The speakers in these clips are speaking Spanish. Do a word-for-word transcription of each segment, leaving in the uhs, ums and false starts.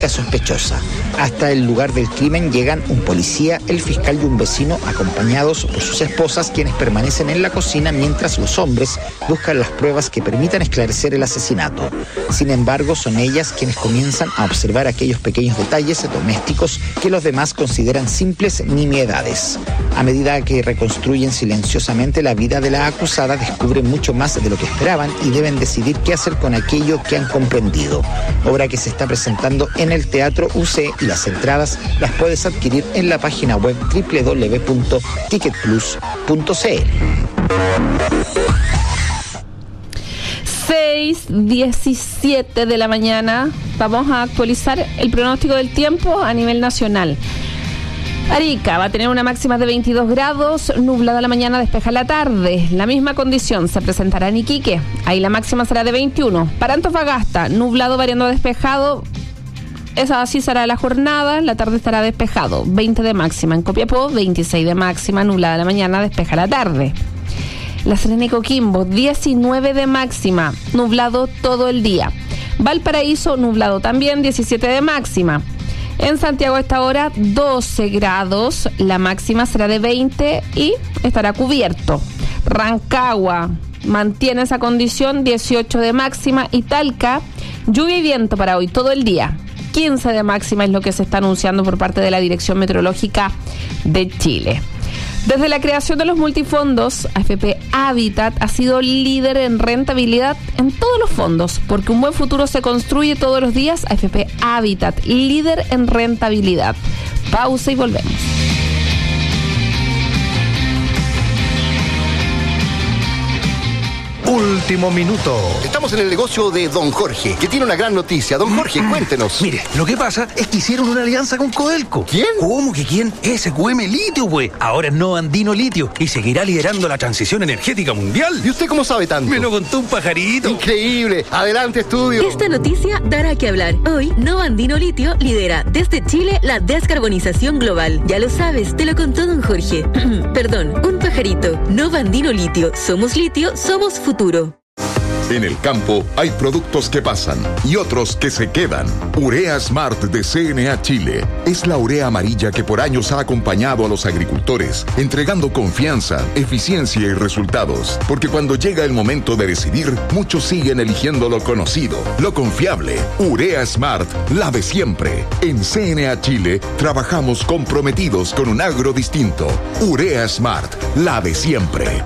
conducta sospechosa. Hasta el lugar del crimen llegan un policía, el fiscal y un vecino, acompañados por sus esposas, quienes permanecen en la cocina mientras los hombres buscan las pruebas que permitan esclarecer el asesinato. Sin embargo, son ellas quienes comienzan a observar aquellos pequeños detalles domésticos que los demás consideran simples nimiedades. A medida que reconstruyen silenciosamente la vida de la acusada, descubren mucho más de lo que esperaban y deben decidir qué hacer con aquello que han comprendido. Obra que se está presentando en el Teatro U C y las entradas las puedes adquirir en la página web doble u doble u doble u punto ticket plus punto c l. seis diecisiete de la mañana. Vamos a actualizar el pronóstico del tiempo a nivel nacional. Arica va a tener una máxima de veintidós grados, nublada la mañana, despeja la tarde. La misma condición se presentará en Iquique, ahí la máxima será de veintiuno. Para Antofagasta, nublado variando a despejado, esa así será la jornada, la tarde estará despejado, veinte de máxima. En Copiapó, veintiséis de máxima, nublada la mañana, despeja la tarde. La Serena y Coquimbo, diecinueve de máxima, nublado todo el día. Valparaíso, nublado también, diecisiete de máxima. En Santiago a esta hora, doce grados, la máxima será de veinte y estará cubierto. Rancagua mantiene esa condición, dieciocho de máxima. Y Talca, lluvia y viento para hoy todo el día, quince de máxima es lo que se está anunciando por parte de la Dirección Meteorológica de Chile. Desde la creación de los multifondos, A F P Habitat ha sido líder en rentabilidad en todos los fondos, porque un buen futuro se construye todos los días. A F P Habitat, líder en rentabilidad. Pausa y volvemos. Último minuto. Estamos en el negocio de Don Jorge, que tiene una gran noticia. Don Jorge, cuéntenos. Mire, lo que pasa es que hicieron una alianza con Codelco. ¿Quién? ¿Cómo que quién? S Q M Litio, güey. Ahora es Nova Andino Litio y seguirá liderando la transición energética mundial. ¿Y usted cómo sabe tanto? Me lo contó un pajarito. Increíble. Adelante, estudio. Esta noticia dará que hablar. Hoy, Nova Andino Litio lidera desde Chile la descarbonización global. Ya lo sabes, te lo contó Don Jorge. Perdón, un pajarito. Nova Andino Litio. Somos litio, somos futuro. En el campo hay productos que pasan y otros que se quedan. Urea Smart de C N A Chile es la urea amarilla que por años ha acompañado a los agricultores, entregando confianza, eficiencia y resultados. Porque cuando llega el momento de decidir, muchos siguen eligiendo lo conocido, lo confiable. Urea Smart, la de siempre. En C N A Chile trabajamos comprometidos con un agro distinto. Urea Smart, la de siempre.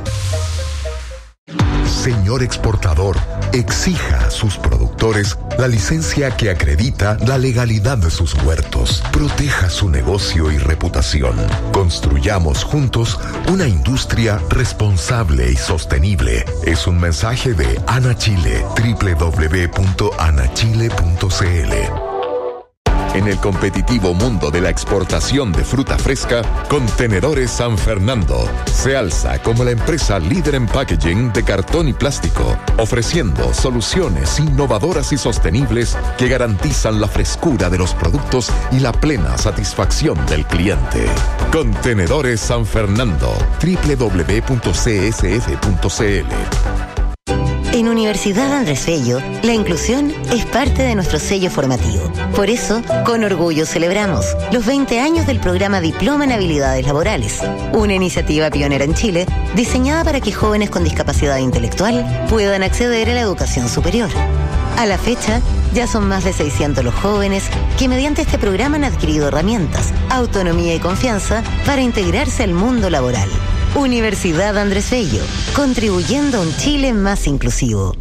Señor exportador, exija a sus productores la licencia que acredita la legalidad de sus huertos. Proteja su negocio y reputación. Construyamos juntos una industria responsable y sostenible. Es un mensaje de ANA Chile, doble u doble u doble u punto ana chile punto c l. En el competitivo mundo de la exportación de fruta fresca, Contenedores San Fernando se alza como la empresa líder en packaging de cartón y plástico, ofreciendo soluciones innovadoras y sostenibles que garantizan la frescura de los productos y la plena satisfacción del cliente. Contenedores San Fernando, doble u doble u doble u punto c s f punto c l. En Universidad Andrés Bello, la inclusión es parte de nuestro sello formativo. Por eso, con orgullo celebramos los veinte años del programa Diploma en Habilidades Laborales, una iniciativa pionera en Chile diseñada para que jóvenes con discapacidad intelectual puedan acceder a la educación superior. A la fecha, ya son más de seiscientos los jóvenes que mediante este programa han adquirido herramientas, autonomía y confianza para integrarse al mundo laboral. Universidad Andrés Bello, contribuyendo a un Chile más inclusivo.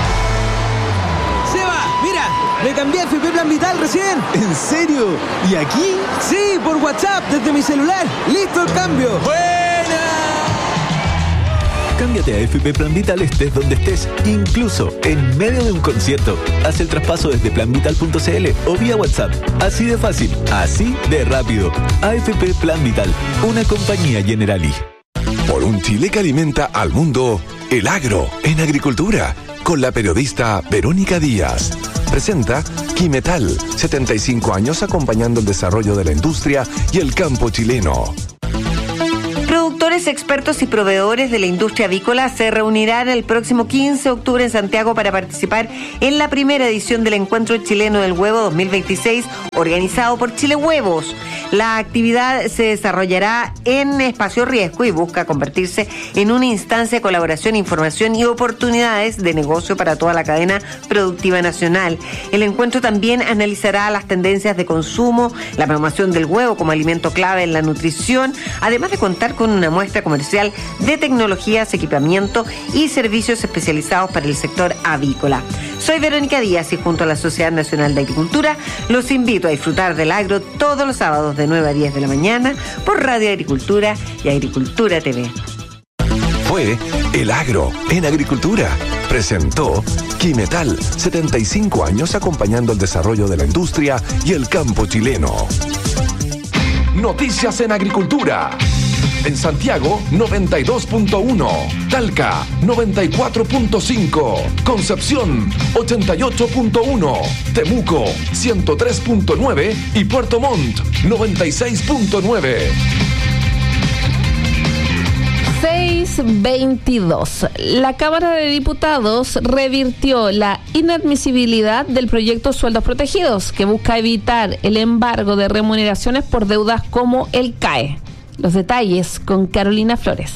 ¡Seba! ¡Mira! ¡Me cambié a F P Plan Vital recién! ¿En serio? ¿Y aquí? Sí, por WhatsApp, desde mi celular. ¡Listo el cambio! ¡Buena! Cámbiate a F P Plan Vital estés donde estés, incluso en medio de un concierto. Haz el traspaso desde plan vital punto c l o vía WhatsApp. Así de fácil, así de rápido. A F P Plan Vital, una compañía Generali. Por un Chile que alimenta al mundo, el agro en agricultura, con la periodista Verónica Díaz. Presenta Quimetal, setenta y cinco años acompañando el desarrollo de la industria y el campo chileno. Agricultores, expertos y proveedores de la industria avícola se reunirán el próximo quince de octubre en Santiago para participar en la primera edición del Encuentro Chileno del Huevo dos mil veintiséis, organizado por Chile Huevos. La actividad se desarrollará en espacio riesgo y busca convertirse en una instancia de colaboración, información y oportunidades de negocio para toda la cadena productiva nacional. El encuentro también analizará las tendencias de consumo, la promoción del huevo como alimento clave en la nutrición, además de contar con una muestra comercial de tecnologías, equipamiento y servicios especializados para el sector avícola. Soy Verónica Díaz y junto a la Sociedad Nacional de Agricultura los invito a disfrutar del agro todos los sábados de nueve a diez de la mañana por Radio Agricultura y Agricultura T V. Fue El Agro en Agricultura. Presentó Quimetal, setenta y cinco años acompañando el desarrollo de la industria y el campo chileno. Noticias en Agricultura. En Santiago, noventa y dos punto uno. Talca, noventa y cuatro punto cinco. Concepción, ochenta y ocho punto uno. Temuco, ciento tres punto nueve. Y Puerto Montt, noventa y seis punto nueve. seis veintidós. La Cámara de Diputados revirtió la inadmisibilidad del proyecto Sueldos Protegidos, que busca evitar el embargo de remuneraciones por deudas como el C A E. Los detalles con Carolina Flores.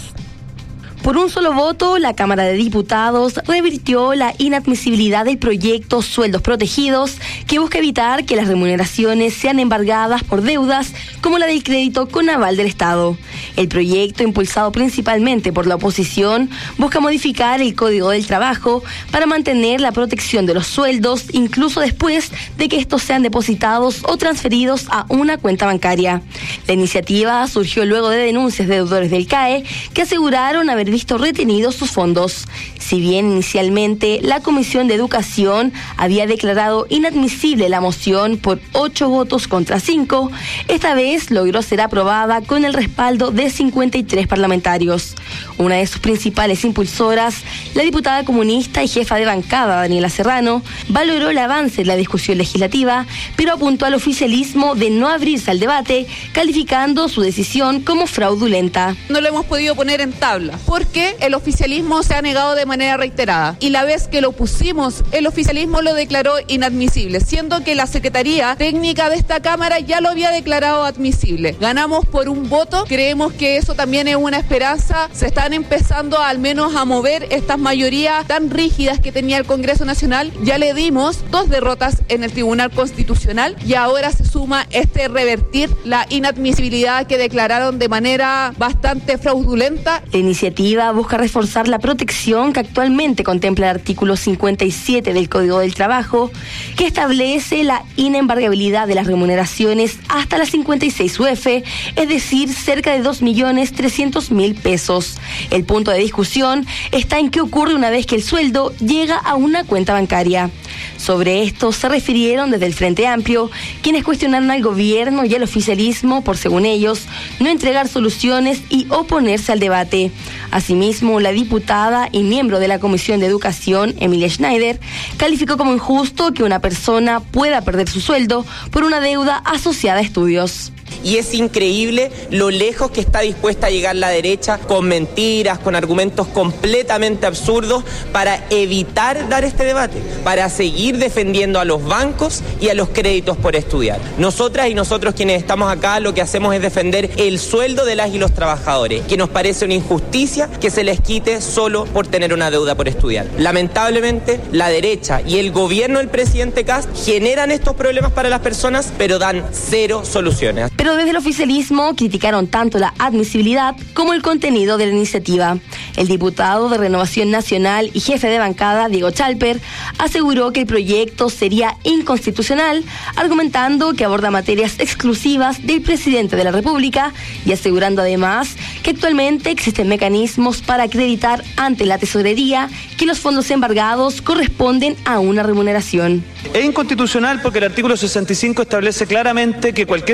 Por un solo voto, la Cámara de Diputados revirtió la inadmisibilidad del proyecto Sueldos Protegidos, que busca evitar que las remuneraciones sean embargadas por deudas como la del crédito con aval del Estado. El proyecto, impulsado principalmente por la oposición, busca modificar el Código del Trabajo para mantener la protección de los sueldos, incluso después de que estos sean depositados o transferidos a una cuenta bancaria. La iniciativa surgió luego de denuncias de deudores del C A E que aseguraron haber visto retenidos sus fondos. Si bien inicialmente la Comisión de Educación había declarado inadmisible la moción por ocho votos contra cinco, esta vez logró ser aprobada con el respaldo de cincuenta y tres parlamentarios. Una de sus principales impulsoras, la diputada comunista y jefa de bancada Daniela Serrano, valoró el avance en la discusión legislativa, pero apuntó al oficialismo de no abrirse al debate, calificando su decisión como fraudulenta. No lo hemos podido poner en tabla, porque el oficialismo se ha negado de manera reiterada, y la vez que lo pusimos, el oficialismo lo declaró inadmisible, siendo que la Secretaría Técnica de esta Cámara ya lo había declarado admisible. Ganamos por un voto, creemos que eso también es una esperanza. Se están empezando al menos a mover estas mayorías tan rígidas que tenía el Congreso Nacional. Ya le dimos dos derrotas en el Tribunal Constitucional y ahora se suma este revertir la inadmisibilidad que declararon de manera bastante fraudulenta. La iniciativa busca reforzar la protección que actualmente contempla el artículo cincuenta y siete del Código del Trabajo, que establece la inembargabilidad de las remuneraciones hasta las cincuenta y seis U F, es decir, cerca de dos millones trescientos mil pesos. El punto de discusión está en qué ocurre una vez que el sueldo llega a una cuenta bancaria. Sobre esto se refirieron desde el Frente Amplio, quienes cuestionaron al gobierno y al oficialismo por, según ellos, no entregar soluciones y oponerse al debate. Asimismo, la diputada y miembro de la Comisión de Educación, Emilia Schneider, calificó como injusto que una persona pueda perder su sueldo por una deuda asociada a estudios. Y es increíble lo lejos que está dispuesta a llegar la derecha con mentiras, con argumentos completamente absurdos para evitar dar este debate, para seguir defendiendo a los bancos y a los créditos por estudiar. Nosotras y nosotros quienes estamos acá lo que hacemos es defender el sueldo de las y los trabajadores, que nos parece una injusticia que se les quite solo por tener una deuda por estudiar. Lamentablemente, la derecha y el gobierno del presidente Kast generan estos problemas para las personas, pero dan cero soluciones. Pero desde el oficialismo criticaron tanto la admisibilidad como el contenido de la iniciativa. El diputado de Renovación Nacional y jefe de bancada, Diego Chalper, aseguró que el proyecto sería inconstitucional, argumentando que aborda materias exclusivas del presidente de la República y asegurando además que actualmente existen mecanismos para acreditar ante la tesorería que los fondos embargados corresponden a una remuneración. Es inconstitucional porque el artículo sesenta y cinco establece claramente que cualquier situación que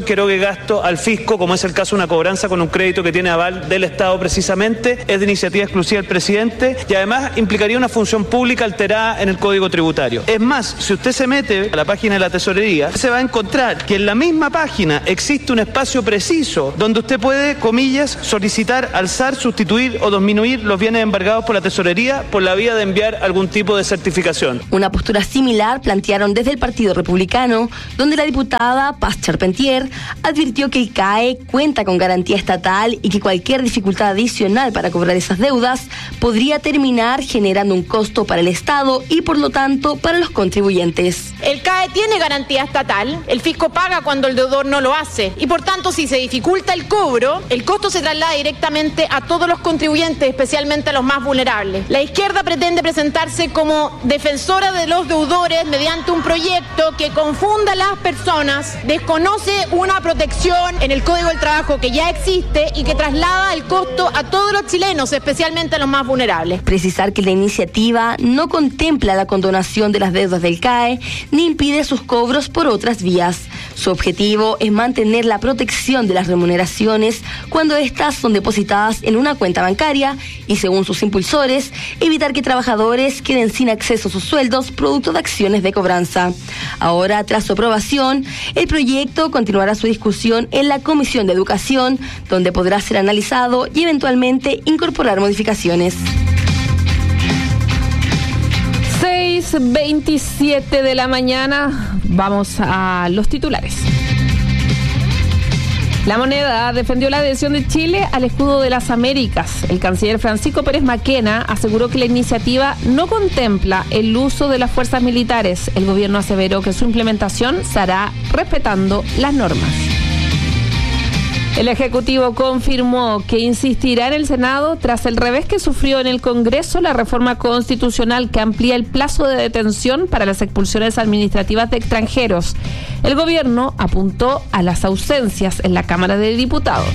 que erogue gasto al fisco, como es el caso de una cobranza con un crédito que tiene aval del Estado precisamente, es de iniciativa exclusiva del presidente y además implicaría una función pública alterada en el Código Tributario. Es más, si usted se mete a la página de la Tesorería, se va a encontrar que en la misma página existe un espacio preciso donde usted puede, comillas, solicitar, alzar, sustituir o disminuir los bienes embargados por la Tesorería por la vía de enviar algún tipo de certificación. Una postura similar plantearon desde el Partido Republicano, donde la diputada Paz Charpentier advirtió que el C A E cuenta con garantía estatal y que cualquier dificultad adicional para cobrar esas deudas podría terminar generando un costo para el Estado y por lo tanto para los contribuyentes. El C A E tiene garantía estatal, el fisco paga cuando el deudor no lo hace y por tanto si se dificulta el cobro, el costo se traslada directamente a todos los contribuyentes, especialmente a los más vulnerables. La izquierda pretende presentarse como defensora de los deudores mediante un proyecto que confunda a las personas, desconoce una protección en el Código del Trabajo que ya existe y que traslada el costo a todos los chilenos, especialmente a los más vulnerables. Precisar que la iniciativa no contempla la condonación de las deudas del C A E ni impide sus cobros por otras vías. Su objetivo es mantener la protección de las remuneraciones cuando éstas son depositadas en una cuenta bancaria y, según sus impulsores, evitar que trabajadores queden sin acceso a sus sueldos producto de acciones de cobranza. Ahora, tras su aprobación, el proyecto continuará su discusión en la Comisión de Educación, donde podrá ser analizado y eventualmente incorporar modificaciones. seis veintisiete de la mañana, vamos a los titulares. La Moneda defendió la adhesión de Chile al escudo de las Américas. El canciller Francisco Pérez Maquena aseguró que la iniciativa no contempla el uso de las fuerzas militares. El gobierno aseveró que su implementación se hará respetando las normas. El Ejecutivo confirmó que insistirá en el Senado tras el revés que sufrió en el Congreso la reforma constitucional que amplía el plazo de detención para las expulsiones administrativas de extranjeros. El gobierno apuntó a las ausencias en la Cámara de Diputados.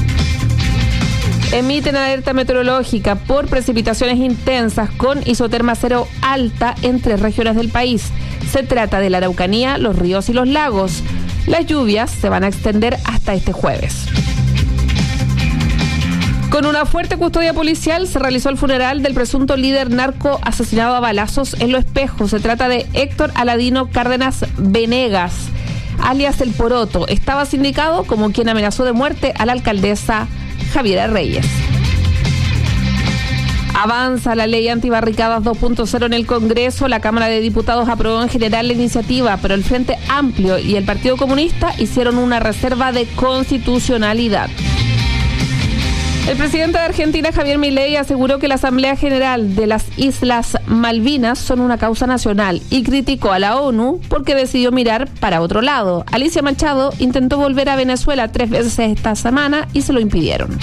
Emiten alerta meteorológica por precipitaciones intensas con isoterma cero alta en tres regiones del país. Se trata de la Araucanía, los ríos y los lagos. Las lluvias se van a extender hasta este jueves. Con una fuerte custodia policial se realizó el funeral del presunto líder narco asesinado a balazos en Los Espejos. Se trata de Héctor Aladino Cárdenas Venegas, alias El Poroto. Estaba sindicado como quien amenazó de muerte a la alcaldesa Javiera Reyes. Avanza la ley antibarricadas dos punto cero en el Congreso. La Cámara de Diputados aprobó en general la iniciativa, pero el Frente Amplio y el Partido Comunista hicieron una reserva de constitucionalidad. El presidente de Argentina, Javier Milei, aseguró que la Asamblea General de las Islas Malvinas son una causa nacional y criticó a la ONU porque decidió mirar para otro lado. Alicia Machado intentó volver a Venezuela tres veces esta semana y se lo impidieron.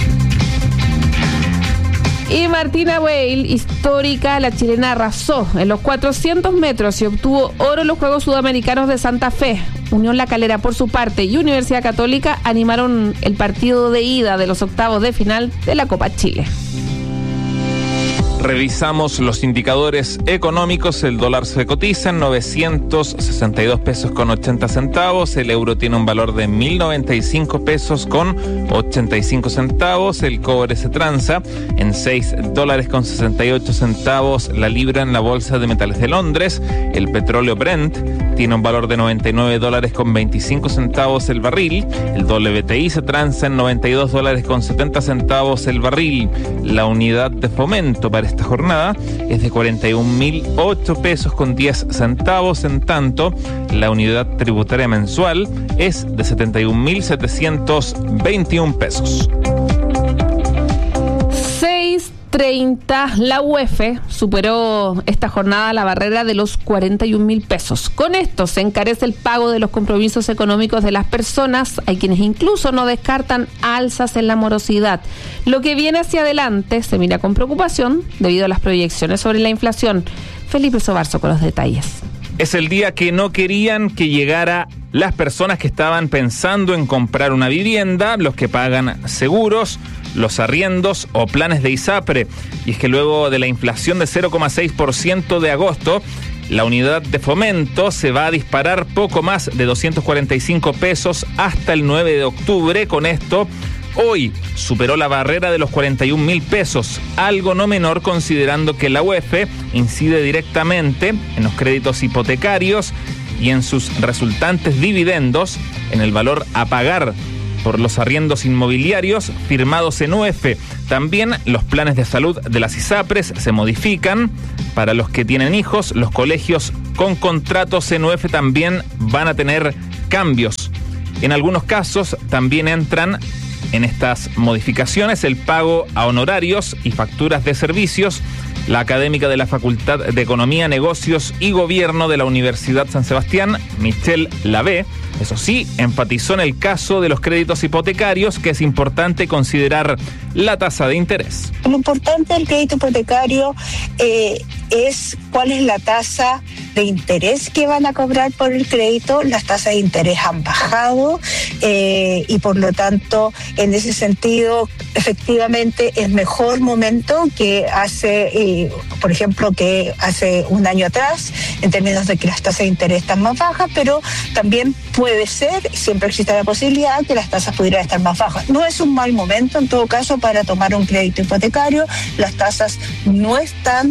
Y Martina Weil, histórica, la chilena arrasó en los cuatrocientos metros y obtuvo oro en los Juegos Sudamericanos de Santa Fe. Unión La Calera, por su parte, y Universidad Católica animaron el partido de ida de los octavos de final de la Copa Chile. Revisamos los indicadores económicos. El dólar se cotiza en novecientos sesenta y dos pesos con ochenta centavos. El euro tiene un valor de mil noventa y cinco pesos con ochenta y cinco centavos. El cobre se transa en seis dólares con sesenta y ocho centavos la libra en la Bolsa de Metales de Londres. El petróleo Brent tiene un valor de noventa y nueve dólares con veinticinco centavos el barril. El W T I se transa en noventa y dos dólares con setenta centavos el barril. La unidad de fomento para esta jornada es de cuarenta y un mil ocho pesos con diez centavos. En tanto, la unidad tributaria mensual es de setenta y un mil setecientos veintiún pesos. seis treinta, la U E F superó esta jornada la barrera de los cuarenta y un mil pesos. Con esto se encarece el pago de los compromisos económicos de las personas. Hay quienes incluso no descartan alzas en la morosidad. Lo que viene hacia adelante se mira con preocupación debido a las proyecciones sobre la inflación. Felipe Sobarzo con los detalles. Es el día que no querían que llegara las personas que estaban pensando en comprar una vivienda, los que pagan seguros, los arriendos o planes de ISAPRE. Y es que luego de la inflación de cero coma seis por ciento de agosto, La unidad de fomento se va a disparar poco más de doscientos cuarenta y cinco pesos hasta el nueve de octubre. Con esto, hoy superó la barrera de los cuarenta y un mil pesos, algo no menor considerando que la U E F incide directamente en los créditos hipotecarios y en sus resultantes dividendos en el valor a pagar por los arriendos inmobiliarios firmados en U E F. También los planes de salud de las ISAPRES se modifican. Para los que tienen hijos, los colegios con contratos en U E F también van a tener cambios. En algunos casos también entran en estas modificaciones el pago a honorarios y facturas de servicios. La académica de la Facultad de Economía, Negocios y Gobierno de la Universidad San Sebastián, Michelle Lavé, eso sí, enfatizó en el caso de los créditos hipotecarios que es importante considerar la tasa de interés. Lo importante del crédito hipotecario eh, es cuál es la tasa de interés que van a cobrar por el crédito. Las tasas de interés han bajado eh, y por lo tanto, en ese sentido, efectivamente es mejor momento que hace, eh, por ejemplo, que hace un año atrás, en términos de que las tasas de interés están más bajas, pero también puede ser, siempre existe la posibilidad que las tasas pudieran estar más bajas. No es un mal momento, en todo caso, para tomar un crédito hipotecario. Las tasas no están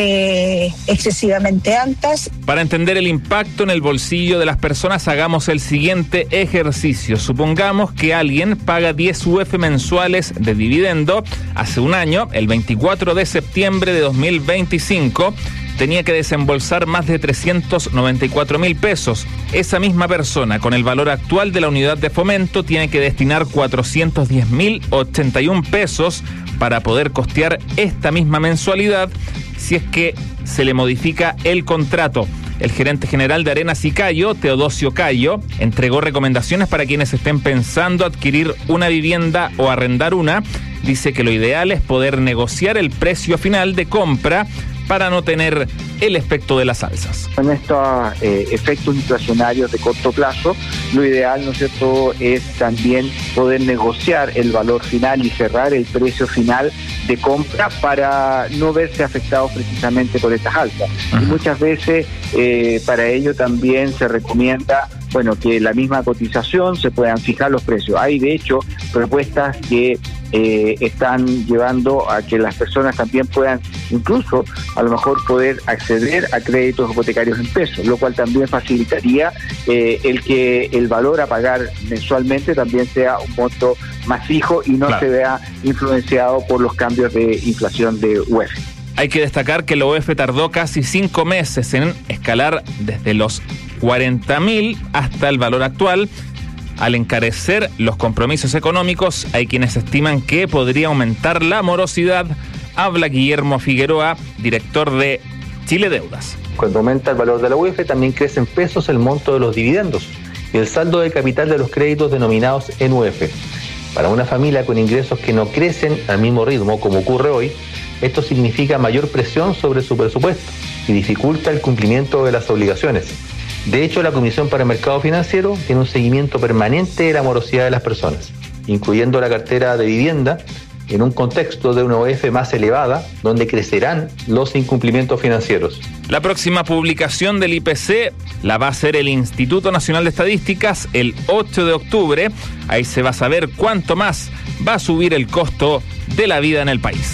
eh, excesivamente altas. Para entender el impacto en el bolsillo de las personas, hagamos el siguiente ejercicio. Supongamos que alguien paga diez U F mensuales de dividendo. Hace un año, el veinticuatro de septiembre de dos mil veinticinco, tenía que desembolsar más de trescientos noventa y cuatro mil pesos. Esa misma persona, con el valor actual de la unidad de fomento, tiene que destinar cuatrocientos diez mil ochenta y un pesos para poder costear esta misma mensualidad si es que se le modifica el contrato. El gerente general de Arenas y Cayo, Teodosio Cayo, entregó recomendaciones para quienes estén pensando adquirir una vivienda o arrendar una. Dice que lo ideal es poder negociar el precio final de compra para no tener el efecto de las alzas. En estos eh, efectos inflacionarios de corto plazo, lo ideal, ¿no es cierto?, es también poder negociar el valor final y cerrar el precio final de compra para no verse afectados precisamente por estas alzas. Uh-huh. Y muchas veces eh, para ello también se recomienda, bueno, que la misma cotización se puedan fijar los precios. Hay de hecho propuestas que eh, están llevando a que las personas también puedan incluso a lo mejor poder acceder a créditos hipotecarios en pesos, lo cual también facilitaría eh, el que el valor a pagar mensualmente también sea un monto más fijo y no claro. se vea influenciado por los cambios de inflación de U E F. Hay que destacar que la U E F tardó casi cinco meses en escalar desde los cuarenta mil hasta el valor actual. Al encarecer los compromisos económicos, hay quienes estiman que podría aumentar la morosidad. Habla Guillermo Figueroa, director de Chile Deudas. Cuando aumenta el valor de la U E F, también crece en pesos el monto de los dividendos y el saldo de capital de los créditos denominados en U E F. Para una familia con ingresos que no crecen al mismo ritmo como ocurre hoy, esto significa mayor presión sobre su presupuesto y dificulta el cumplimiento de las obligaciones. De hecho, la Comisión para el Mercado Financiero tiene un seguimiento permanente de la morosidad de las personas, incluyendo la cartera de vivienda, en un contexto de una U E F más elevada, donde crecerán los incumplimientos financieros. La próxima publicación del I P C la va a hacer el Instituto Nacional de Estadísticas el ocho de octubre. Ahí se va a saber cuánto más va a subir el costo de la vida en el país.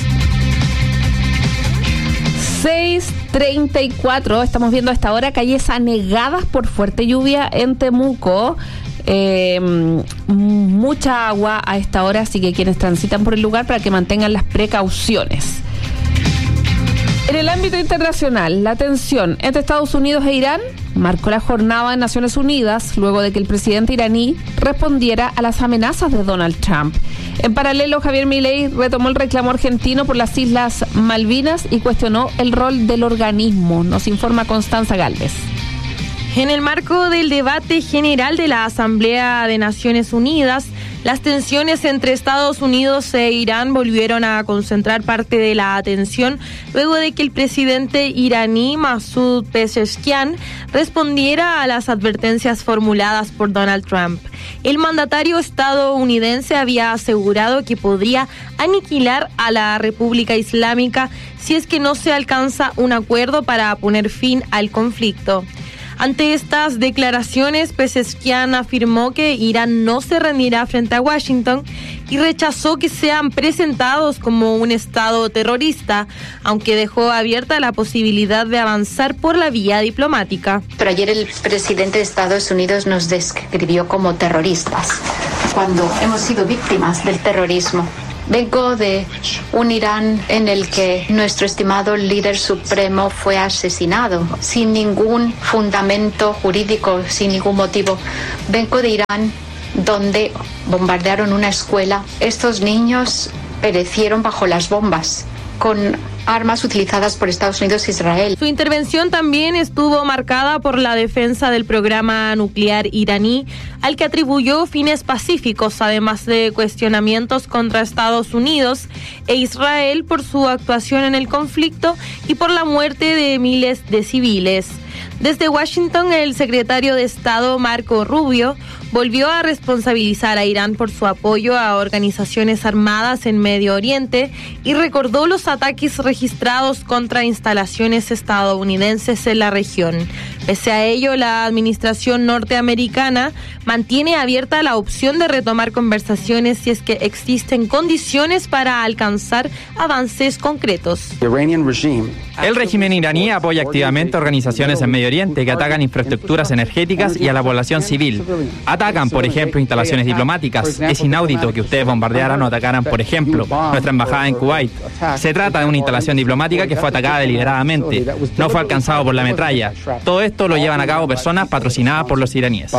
seis treinta y cuatro, estamos viendo a esta hora calles anegadas por fuerte lluvia en Temuco. Eh, mucha agua a esta hora, así que quienes transitan por el lugar para que mantengan las precauciones. En el ámbito internacional, la tensión entre Estados Unidos e Irán marcó la jornada en Naciones Unidas luego de que el presidente iraní respondiera a las amenazas de Donald Trump. En paralelo, Javier Milei retomó el reclamo argentino por las Islas Malvinas y cuestionó el rol del organismo. Nos informa Constanza Gálvez. En el marco del debate general de la Asamblea de Naciones Unidas, Las tensiones entre Estados Unidos e Irán volvieron a concentrar parte de la atención luego de que el presidente iraní Masoud Pezeshkian respondiera a las advertencias formuladas por Donald Trump. El mandatario estadounidense había asegurado que podría aniquilar a la República Islámica si es que no se alcanza un acuerdo para poner fin al conflicto. Ante estas declaraciones, Pezeshkian afirmó que Irán no se rendirá frente a Washington y rechazó que sean presentados como un Estado terrorista, aunque dejó abierta la posibilidad de avanzar por la vía diplomática. Pero ayer el presidente de Estados Unidos nos describió como terroristas, cuando hemos sido víctimas del terrorismo. Vengo de un Irán en el que nuestro estimado líder supremo fue asesinado sin ningún fundamento jurídico, sin ningún motivo. Vengo de Irán donde bombardearon una escuela. Estos niños perecieron bajo las bombas con armas utilizadas por Estados Unidos e Israel. Su intervención también estuvo marcada por la defensa del programa nuclear iraní, al que atribuyó fines pacíficos, además de cuestionamientos contra Estados Unidos e Israel por su actuación en el conflicto y por la muerte de miles de civiles. Desde Washington, el secretario de Estado Marco Rubio volvió a responsabilizar a Irán por su apoyo a organizaciones armadas en Medio Oriente y recordó los ataques registrados contra instalaciones estadounidenses en la región. Pese a ello, la administración norteamericana mantiene abierta la opción de retomar conversaciones si es que existen condiciones para alcanzar avances concretos. El régimen iraní apoya activamente organizaciones en Medio Oriente que atacan infraestructuras energéticas y a la población civil. Atacan, por ejemplo, instalaciones diplomáticas. Es inaudito que ustedes bombardearan o atacaran, por ejemplo, nuestra embajada en Kuwait. Se trata de una instalación diplomática que fue atacada deliberadamente. No fue alcanzado por la metralla. Todo esto lo llevan a cabo personas patrocinadas por los iraníes.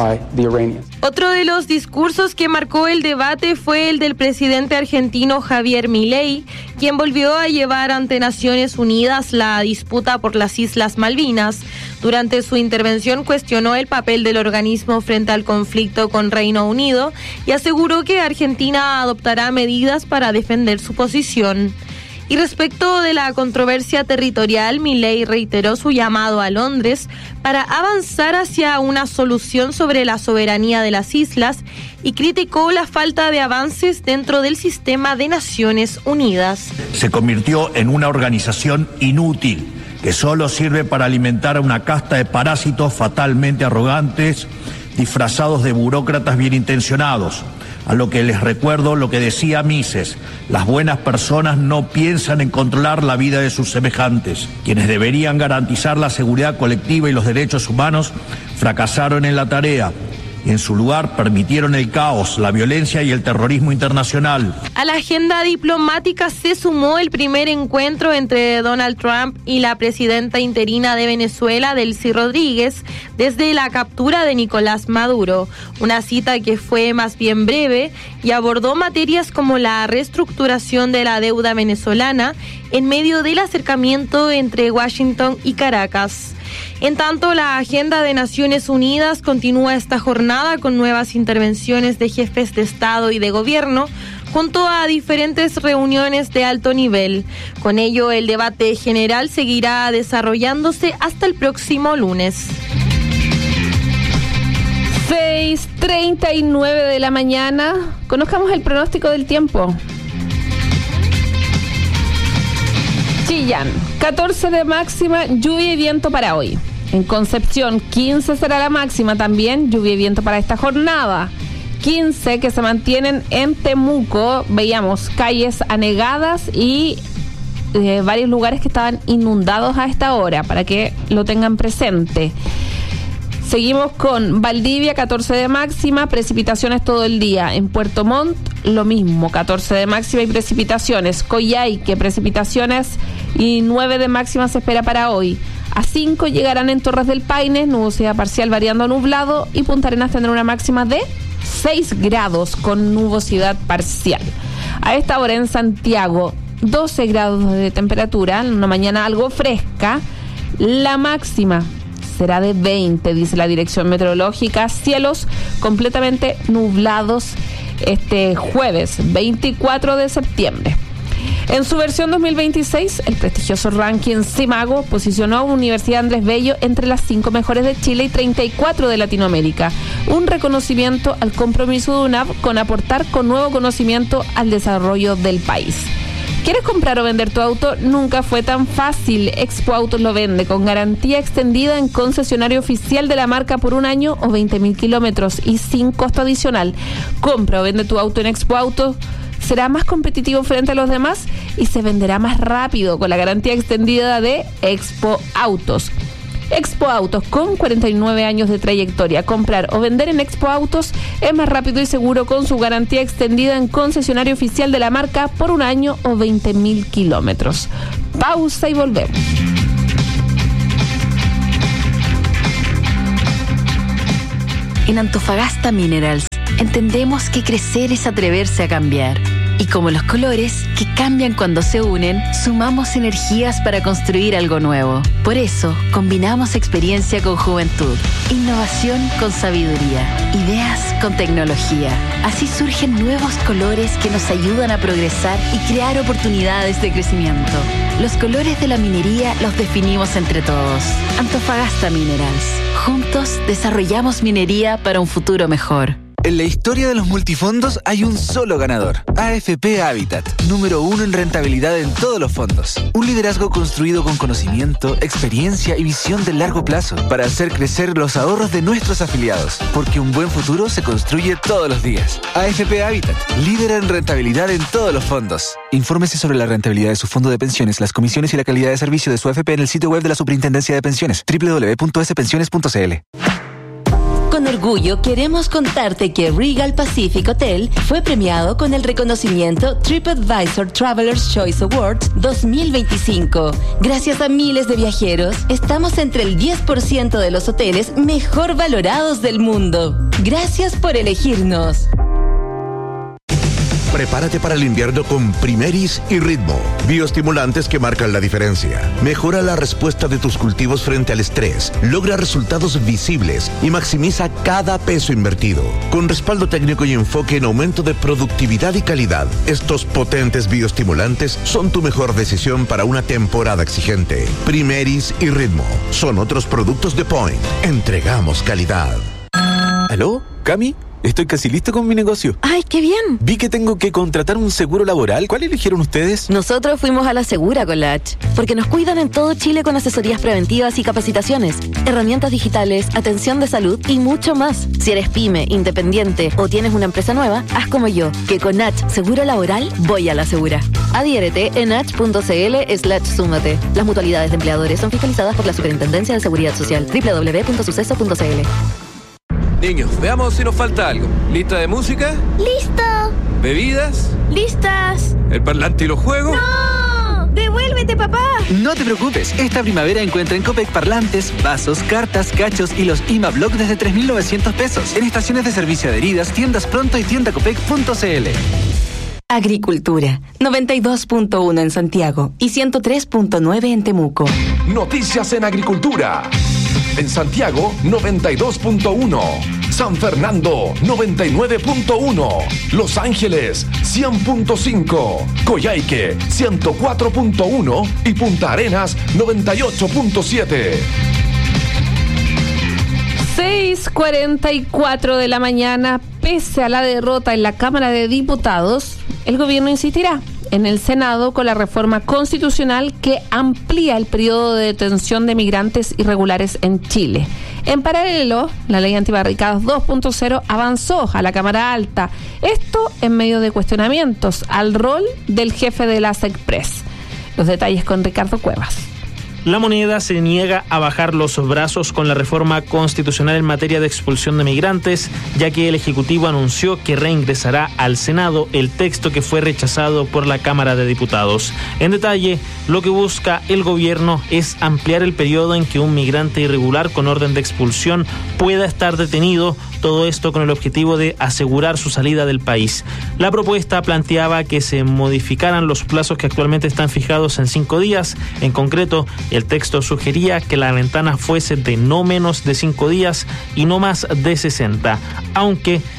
Otro de los discursos que marcó el debate fue el del presidente argentino Javier Milei, quien volvió a llevar ante Naciones Unidas la disputa por las Islas Malvinas. Durante su intervención cuestionó el papel del organismo frente al conflicto con Reino Unido y aseguró que Argentina adoptará medidas para defender su posición. Y respecto de la controversia territorial, Milei reiteró su llamado a Londres para avanzar hacia una solución sobre la soberanía de las islas y criticó la falta de avances dentro del sistema de Naciones Unidas. Se convirtió en una organización inútil que solo sirve para alimentar a una casta de parásitos fatalmente arrogantes, disfrazados de burócratas bien intencionados. A lo que les recuerdo lo que decía Mises: las buenas personas no piensan en controlar la vida de sus semejantes. Quienes deberían garantizar la seguridad colectiva y los derechos humanos fracasaron en la tarea. Y en su lugar permitieron el caos, la violencia y el terrorismo internacional. A la agenda diplomática se sumó el primer encuentro entre Donald Trump y la presidenta interina de Venezuela, Delcy Rodríguez, desde la captura de Nicolás Maduro. Una cita que fue más bien breve y abordó materias como la reestructuración de la deuda venezolana en medio del acercamiento entre Washington y Caracas. En tanto, la agenda de Naciones Unidas continúa esta jornada con nuevas intervenciones de jefes de Estado y de Gobierno, junto a diferentes reuniones de alto nivel. Con ello, el debate general seguirá desarrollándose hasta el próximo lunes. seis treinta y nueve de la mañana. Conozcamos el pronóstico del tiempo. Chillán, catorce de máxima, lluvia y viento para hoy. En Concepción, quince será la máxima también, lluvia y viento para esta jornada. quince que se mantienen en Temuco, veíamos calles anegadas y eh, varios lugares que estaban inundados a esta hora, para que lo tengan presente. Seguimos con Valdivia, catorce de máxima, precipitaciones todo el día. En Puerto Montt, lo mismo, catorce de máxima y precipitaciones. Coyhaique, precipitaciones y nueve de máxima se espera para hoy. A cinco llegarán en Torres del Paine, nubosidad parcial variando a nublado, y Punta Arenas tendrá una máxima de seis grados con nubosidad parcial. A esta hora en Santiago, doce grados de temperatura, una mañana algo fresca. La máxima será de veinte, dice la dirección meteorológica. Cielos completamente nublados este jueves veinticuatro de septiembre. En su versión dos mil veintiséis, el prestigioso ranking CIMAGO posicionó a Universidad Andrés Bello entre las cinco mejores de Chile y treinta y cuatro de Latinoamérica. Un reconocimiento al compromiso de U N A V con aportar con nuevo conocimiento al desarrollo del país. ¿Quieres comprar o vender tu auto? Nunca fue tan fácil. Expo Autos lo vende con garantía extendida en concesionario oficial de la marca por un año o veinte mil kilómetros y sin costo adicional. Compra o vende tu auto en Expo Autos. Será más competitivo frente a los demás y se venderá más rápido con la garantía extendida de Expo Autos. Expo Autos, con cuarenta y nueve años de trayectoria. Comprar o vender en Expo Autos es más rápido y seguro con su garantía extendida en concesionario oficial de la marca por un año o veinte mil kilómetros. Pausa y volvemos. En Antofagasta Minerals entendemos que crecer es atreverse a cambiar. Y como los colores, que cambian cuando se unen, sumamos energías para construir algo nuevo. Por eso, combinamos experiencia con juventud, innovación con sabiduría, ideas con tecnología. Así surgen nuevos colores que nos ayudan a progresar y crear oportunidades de crecimiento. Los colores de la minería los definimos entre todos. Antofagasta Minerals. Juntos desarrollamos minería para un futuro mejor. En la historia de los multifondos hay un solo ganador, A F P Habitat, número uno en rentabilidad en todos los fondos. Un liderazgo construido con conocimiento, experiencia y visión de largo plazo para hacer crecer los ahorros de nuestros afiliados, porque un buen futuro se construye todos los días. A F P Habitat, líder en rentabilidad en todos los fondos. Infórmese sobre la rentabilidad de su fondo de pensiones, las comisiones y la calidad de servicio de su A F P en el sitio web de la Superintendencia de Pensiones, doble u doble u doble u punto ese pensiones punto c l. Con orgullo queremos contarte que Regal Pacific Hotel fue premiado con el reconocimiento TripAdvisor Traveler's Choice Awards dos mil veinticinco. Gracias a miles de viajeros, estamos entre el diez por ciento de los hoteles mejor valorados del mundo. Gracias por elegirnos. Prepárate para el invierno con Primeris y Ritmo, bioestimulantes que marcan la diferencia. Mejora la respuesta de tus cultivos frente al estrés, logra resultados visibles y maximiza cada peso invertido. Con respaldo técnico y enfoque en aumento de productividad y calidad, estos potentes bioestimulantes son tu mejor decisión para una temporada exigente. Primeris y Ritmo son otros productos de Point. Entregamos calidad. ¿Aló? ¿Cami? Estoy casi listo con mi negocio. ¡Ay, qué bien! Vi que tengo que contratar un seguro laboral. ¿Cuál eligieron ustedes? Nosotros fuimos a la Segura con la H, porque nos cuidan en todo Chile con asesorías preventivas y capacitaciones, herramientas digitales, atención de salud y mucho más. Si eres pyme, independiente o tienes una empresa nueva, haz como yo, que con H Seguro Laboral voy a la Segura. Adhiérete en h punto c l slash súmate. Las mutualidades de empleadores son fiscalizadas por la Superintendencia de Seguridad Social. doble u doble u doble u punto suceso punto c l. Niños, veamos si nos falta algo. ¿Lista de música? ¡Listo! ¿Bebidas? ¡Listas! ¿El parlante y los juegos? ¡No! ¡Devuélvete, papá! No te preocupes, esta primavera encuentra en Copec parlantes, vasos, cartas, cachos y los I M A Block desde tres mil novecientos pesos. En estaciones de servicio adheridas, tiendas pronto y tienda copec punto c l. Agricultura, noventa y dos punto uno en Santiago y ciento tres punto nueve en Temuco. Noticias en agricultura. En Santiago, noventa y dos punto uno. San Fernando, noventa y nueve punto uno. Los Ángeles, cien punto cinco. Coyhaique, ciento cuatro punto uno. Y Punta Arenas, noventa y ocho punto siete. seis cuarenta y cuatro de la mañana, pese a la derrota en la Cámara de Diputados, el gobierno insistirá en el Senado con la reforma constitucional que amplía el periodo de detención de migrantes irregulares en Chile. En paralelo, la ley antibarricadas dos punto cero avanzó a la Cámara Alta. Esto en medio de cuestionamientos al rol del jefe de la SECPRES. Los detalles con Ricardo Cuevas. La Moneda se niega a bajar los brazos con la reforma constitucional en materia de expulsión de migrantes, ya que el Ejecutivo anunció que reingresará al Senado el texto que fue rechazado por la Cámara de Diputados. En detalle, lo que busca el gobierno es ampliar el periodo en que un migrante irregular con orden de expulsión pueda estar detenido, todo esto con el objetivo de asegurar su salida del país. La propuesta planteaba que se modificaran los plazos que actualmente están fijados en cinco días. En concreto, el texto sugería que la ventana fuese de no menos de cinco días y no más de sesenta, aunque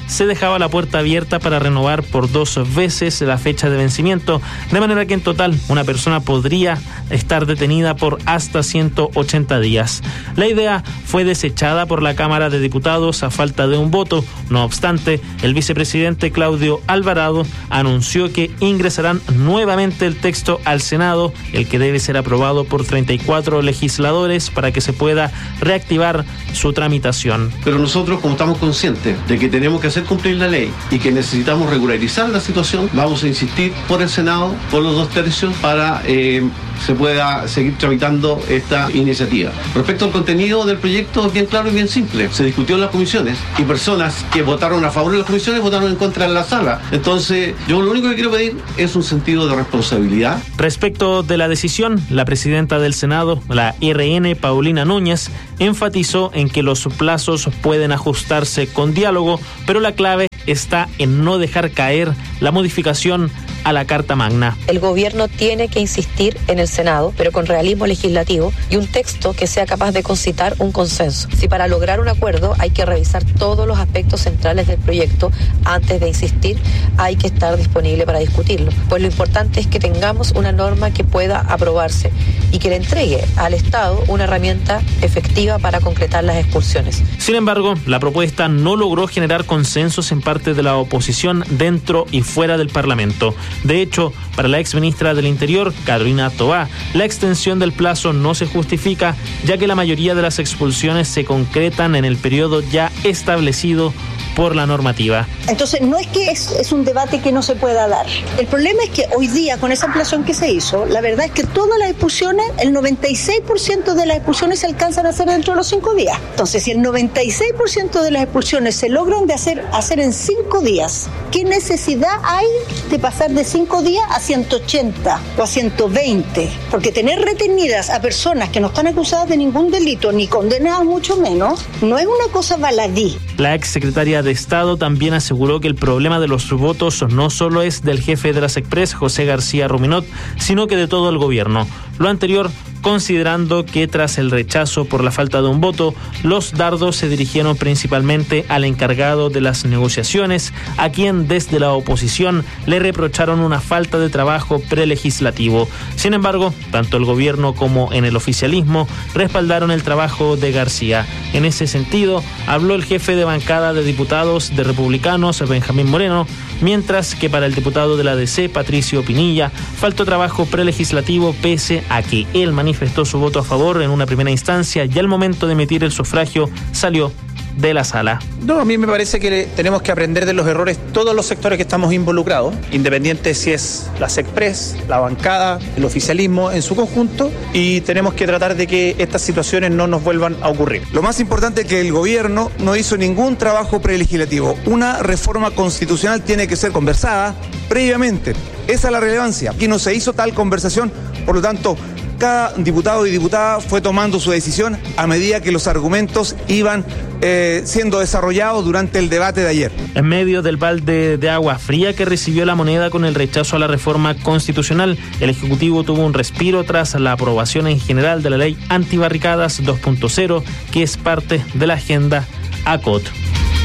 se dejaba la puerta abierta para renovar por dos veces la fecha de vencimiento, de manera que en total una persona podría estar detenida por hasta ciento ochenta días. La idea fue desechada por la Cámara de Diputados a falta de un voto. No obstante, el vicepresidente Claudio Alvarado anunció que ingresarán nuevamente el texto al Senado, el que debe ser aprobado por treinta y cuatro legisladores para que se pueda reactivar su tramitación. Pero nosotros, como estamos conscientes de que tenemos que hacer cumplir la ley y que necesitamos regularizar la situación, vamos a insistir por el Senado, por los dos tercios, para eh, se pueda seguir tramitando esta iniciativa. Respecto al contenido del proyecto, es bien claro y bien simple. Se discutió en las comisiones y personas que votaron a favor de las comisiones votaron en contra en la sala. Entonces, yo lo único que quiero pedir es un sentido de responsabilidad. Respecto de la decisión, la presidenta del Senado, la R N, Paulina Núñez, enfatizó en que los plazos pueden ajustarse con diálogo, pero la clave está en no dejar caer la modificación a la Carta Magna. El gobierno tiene que insistir en el Senado, pero con realismo legislativo y un texto que sea capaz de concitar un consenso. Si para lograr un acuerdo hay que revisar todos los aspectos centrales del proyecto antes de insistir, hay que estar disponible para discutirlo. Pues lo importante es que tengamos una norma que pueda aprobarse y que le entregue al Estado una herramienta efectiva para concretar las expulsiones. Sin embargo, la propuesta no logró generar consensos en parte de la oposición dentro y fuera del Parlamento. De hecho, para la exministra del Interior, Carolina Toá, la extensión del plazo no se justifica, ya que la mayoría de las expulsiones se concretan en el periodo ya establecido por la normativa. Entonces, no es que es, es un debate que no se pueda dar. El problema es que hoy día, con esa ampliación que se hizo, la verdad es que todas las expulsiones, el noventa y seis por ciento de las expulsiones se alcanzan a hacer dentro de los cinco días. Entonces, si el noventa y seis por ciento de las expulsiones se logran de hacer, hacer en cinco días, ¿qué necesidad hay de pasar de cinco días a ciento ochenta o a ciento veinte? Porque tener retenidas a personas que no están acusadas de ningún delito, ni condenadas mucho menos, no es una cosa baladí. La exsecretaria de Estado también aseguró que el problema de los votos no solo es del jefe de la SECPRES, José García Ruminot, sino que de todo el gobierno. Lo anterior, considerando que tras el rechazo por la falta de un voto, los dardos se dirigieron principalmente al encargado de las negociaciones, a quien desde la oposición le reprocharon una falta de trabajo prelegislativo. Sin embargo, tanto el gobierno como en el oficialismo respaldaron el trabajo de García. En ese sentido, habló el jefe de bancada de diputados de Republicanos, Benjamín Moreno, mientras que para el diputado de la D C, Patricio Pinilla, faltó trabajo prelegislativo pese a que él manifestó su voto a favor en una primera instancia y al momento de emitir el sufragio salió de la sala. No, a mí me parece que tenemos que aprender de los errores todos los sectores que estamos involucrados, independiente si es la SECPRES, la bancada, el oficialismo en su conjunto, y tenemos que tratar de que estas situaciones no nos vuelvan a ocurrir. Lo más importante es que el gobierno no hizo ningún trabajo prelegislativo. Una reforma constitucional tiene que ser conversada previamente. Esa es la relevancia. Aquí no se hizo tal conversación, por lo tanto, cada diputado y diputada fue tomando su decisión a medida que los argumentos iban eh, siendo desarrollados durante el debate de ayer. En medio del balde de agua fría que recibió la moneda con el rechazo a la reforma constitucional, el Ejecutivo tuvo un respiro tras la aprobación en general de la ley antibarricadas dos punto cero, que es parte de la agenda A C O T.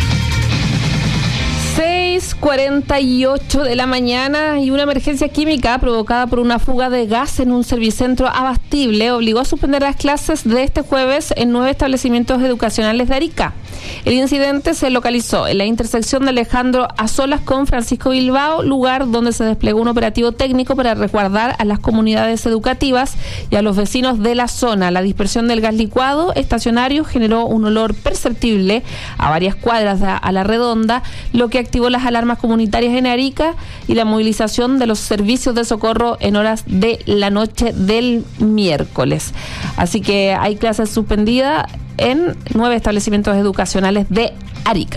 seis cuarenta y ocho de la mañana y una emergencia química provocada por una fuga de gas en un servicentro abastible obligó a suspender las clases de este jueves en nueve establecimientos educacionales de Arica. El incidente se localizó en la intersección de Alejandro Azolas con Francisco Bilbao, lugar donde se desplegó un operativo técnico para resguardar a las comunidades educativas y a los vecinos de la zona. La dispersión del gas licuado estacionario generó un olor perceptible a varias cuadras a la redonda, lo que activó las alarmas comunitarias en Arica y la movilización de los servicios de socorro en horas de la noche del miércoles. Así que hay clases suspendidas en nueve establecimientos educacionales de Arica.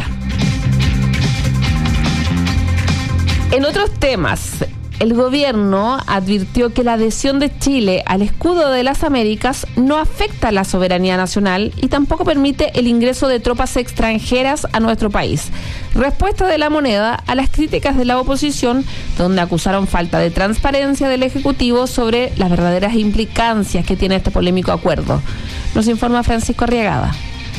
En otros temas, el gobierno advirtió que la adhesión de Chile al escudo de las Américas no afecta a la soberanía nacional y tampoco permite el ingreso de tropas extranjeras a nuestro país. Respuesta de la moneda a las críticas de la oposición, donde acusaron falta de transparencia del Ejecutivo sobre las verdaderas implicancias que tiene este polémico acuerdo. Nos informa Francisco Arriagada.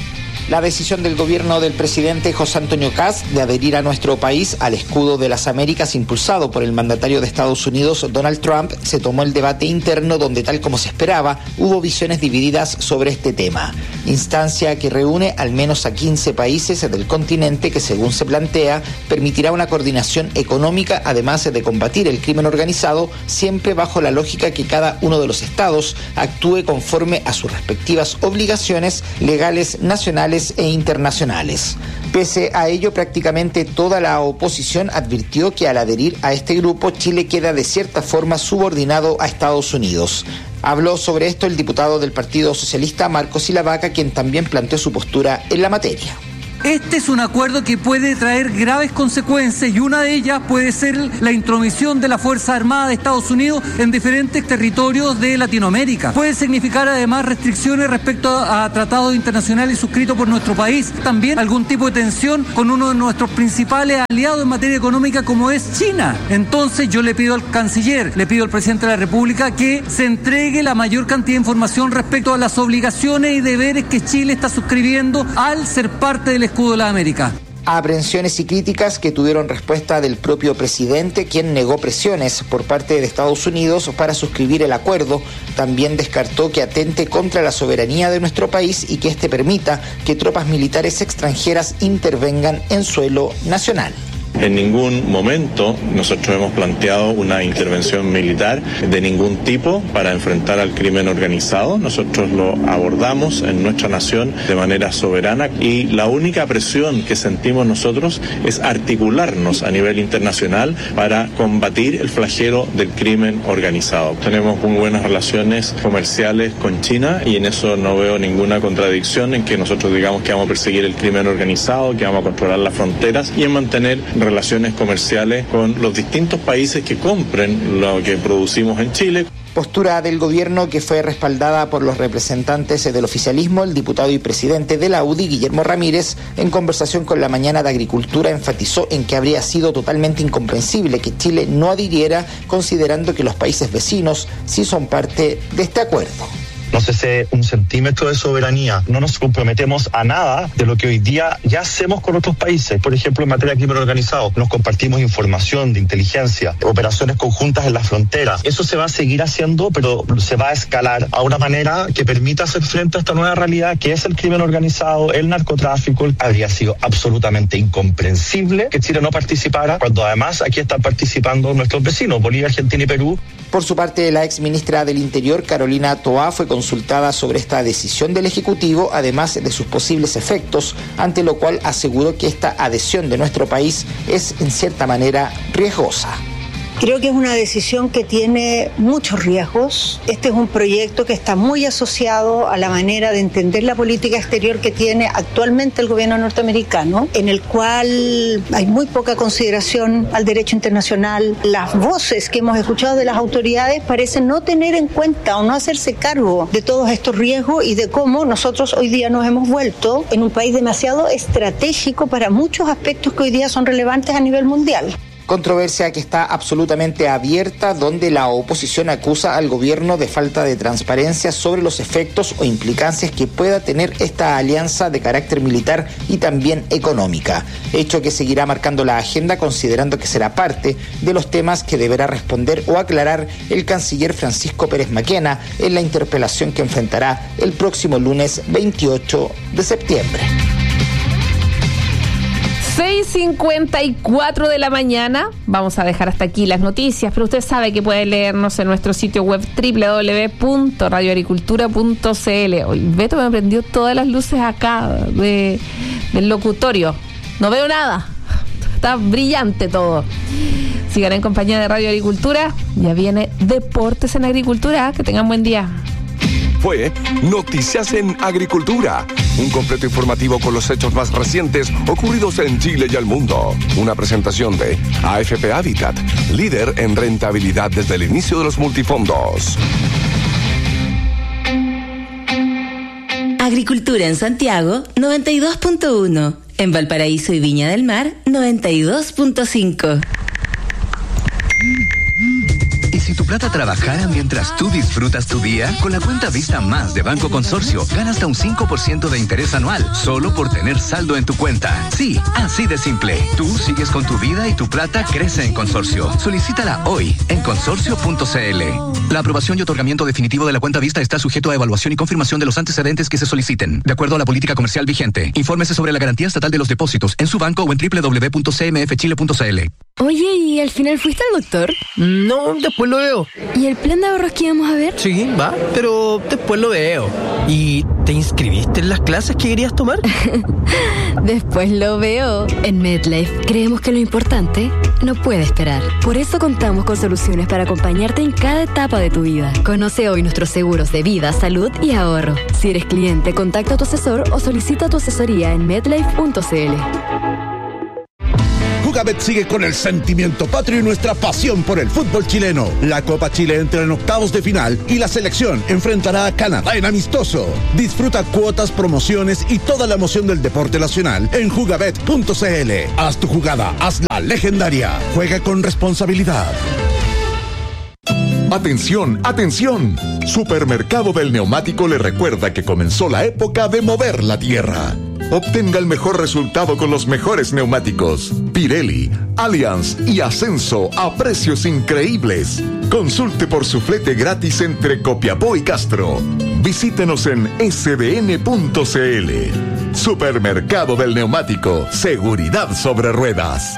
La decisión del gobierno del presidente José Antonio Kast de adherir a nuestro país al escudo de las Américas impulsado por el mandatario de Estados Unidos Donald Trump se tomó el debate interno donde, tal como se esperaba, hubo visiones divididas sobre este tema. Instancia que reúne al menos a quince países del continente que, según se plantea, permitirá una coordinación económica además de combatir el crimen organizado, siempre bajo la lógica que cada uno de los estados actúe conforme a sus respectivas obligaciones legales nacionales e internacionales. Pese a ello, prácticamente toda la oposición advirtió que al adherir a este grupo, Chile queda de cierta forma subordinado a Estados Unidos. Habló sobre esto el diputado del Partido Socialista, Marco Silavaca, quien también planteó su postura en la materia. Este es un acuerdo que puede traer graves consecuencias y una de ellas puede ser la intromisión de la Fuerza Armada de Estados Unidos en diferentes territorios de Latinoamérica. Puede significar además restricciones respecto a tratados internacionales suscritos por nuestro país. También algún tipo de tensión con uno de nuestros principales aliados en materia económica como es China. Entonces yo le pido al canciller, le pido al presidente de la República que se entregue la mayor cantidad de información respecto a las obligaciones y deberes que Chile está suscribiendo al ser parte del escudo de la América. Aprehensiones y críticas que tuvieron respuesta del propio presidente, quien negó presiones por parte de Estados Unidos para suscribir el acuerdo. También descartó que atente contra la soberanía de nuestro país y que este permita que tropas militares extranjeras intervengan en suelo nacional. En ningún momento nosotros hemos planteado una intervención militar de ningún tipo para enfrentar al crimen organizado. Nosotros lo abordamos en nuestra nación de manera soberana y la única presión que sentimos nosotros es articularnos a nivel internacional para combatir el flagelo del crimen organizado. Tenemos muy buenas relaciones comerciales con China y en eso no veo ninguna contradicción en que nosotros digamos que vamos a perseguir el crimen organizado, que vamos a controlar las fronteras y en mantener relaciones comerciales con los distintos países que compren lo que producimos en Chile. Postura del gobierno que fue respaldada por los representantes del oficialismo. El diputado y presidente de la U D I, Guillermo Ramírez, en conversación con La Mañana de Agricultura, enfatizó en que habría sido totalmente incomprensible que Chile no adhiriera, considerando que los países vecinos sí son parte de este acuerdo. No cese un centímetro de soberanía. No nos comprometemos a nada de lo que hoy día ya hacemos con otros países. Por ejemplo, en materia de crimen organizado, nos compartimos información de inteligencia, operaciones conjuntas en las fronteras. Eso se va a seguir haciendo, pero se va a escalar a una manera que permita hacer frente a esta nueva realidad que es el crimen organizado, el narcotráfico. Habría sido absolutamente incomprensible que Chile no participara, cuando además aquí están participando nuestros vecinos, Bolivia, Argentina y Perú. Por su parte, la ex ministra del Interior, Carolina Toá, fue consultada sobre esta decisión del Ejecutivo, además de sus posibles efectos, ante lo cual aseguró que esta adhesión de nuestro país es, en cierta manera, riesgosa. Creo que es una decisión que tiene muchos riesgos. Este es un proyecto que está muy asociado a la manera de entender la política exterior que tiene actualmente el gobierno norteamericano, en el cual hay muy poca consideración al derecho internacional. Las voces que hemos escuchado de las autoridades parecen no tener en cuenta o no hacerse cargo de todos estos riesgos y de cómo nosotros hoy día nos hemos vuelto en un país demasiado estratégico para muchos aspectos que hoy día son relevantes a nivel mundial. Controversia que está absolutamente abierta, donde la oposición acusa al gobierno de falta de transparencia sobre los efectos o implicancias que pueda tener esta alianza de carácter militar y también económica. Hecho que seguirá marcando la agenda, considerando que será parte de los temas que deberá responder o aclarar el canciller Francisco Pérez Maquena en la interpelación que enfrentará el próximo lunes veintiocho de septiembre. seis cincuenta y cuatro de la mañana. Vamos a dejar hasta aquí las noticias, pero usted sabe que puede leernos en nuestro sitio web doble u doble u doble u punto radio agricultura punto c l. Hoy Beto me prendió todas las luces acá de, del locutorio. No veo nada. Está brillante todo. Sigan en compañía de Radio Agricultura. Ya viene Deportes en Agricultura. Que tengan buen día. Fue Noticias en Agricultura, un completo informativo con los hechos más recientes ocurridos en Chile y el mundo. Una presentación de A F P Habitat, líder en rentabilidad desde el inicio de los multifondos. Agricultura en Santiago, noventa y dos punto uno. En Valparaíso y Viña del Mar, noventa y dos punto cinco. si tu plata trabajara mientras tú disfrutas tu día? Con la cuenta Vista Más de Banco Consorcio, gana hasta un cinco por ciento de interés anual, solo por tener saldo en tu cuenta. Sí, así de simple. Tú sigues con tu vida y tu plata crece en Consorcio. Solicítala hoy en consorcio punto c l. La aprobación y otorgamiento definitivo de la cuenta Vista está sujeto a evaluación y confirmación de los antecedentes que se soliciten, de acuerdo a la política comercial vigente. Infórmese sobre la garantía estatal de los depósitos en su banco o en doble u doble u doble u punto c m f chile punto c l. Oye, ¿y al final fuiste al doctor? No, después lo veo. ¿Y el plan de ahorros que íbamos a ver? Sí, va, pero después lo veo. ¿Y te inscribiste en las clases que querías tomar? Después lo veo. En MedLife creemos que lo importante no puede esperar. Por eso contamos con soluciones para acompañarte en cada etapa de tu vida. Conoce hoy nuestros seguros de vida, salud y ahorro. Si eres cliente, contacta a tu asesor o solicita tu asesoría en medlife punto c l. Jugabet sigue con el sentimiento patrio y nuestra pasión por el fútbol chileno. La Copa Chile entra en octavos de final y la selección enfrentará a Canadá en amistoso. Disfruta cuotas, promociones y toda la emoción del deporte nacional en jugabet punto c l. Haz tu jugada, hazla legendaria. Juega con responsabilidad. Atención, atención. Supermercado del Neumático le recuerda que comenzó la época de mover la tierra. Obtenga el mejor resultado con los mejores neumáticos. Pirelli, Allianz y Ascenso a precios increíbles. Consulte por su flete gratis entre Copiapó y Castro. Visítenos en s b n punto c l. Supermercado del Neumático. Seguridad sobre ruedas.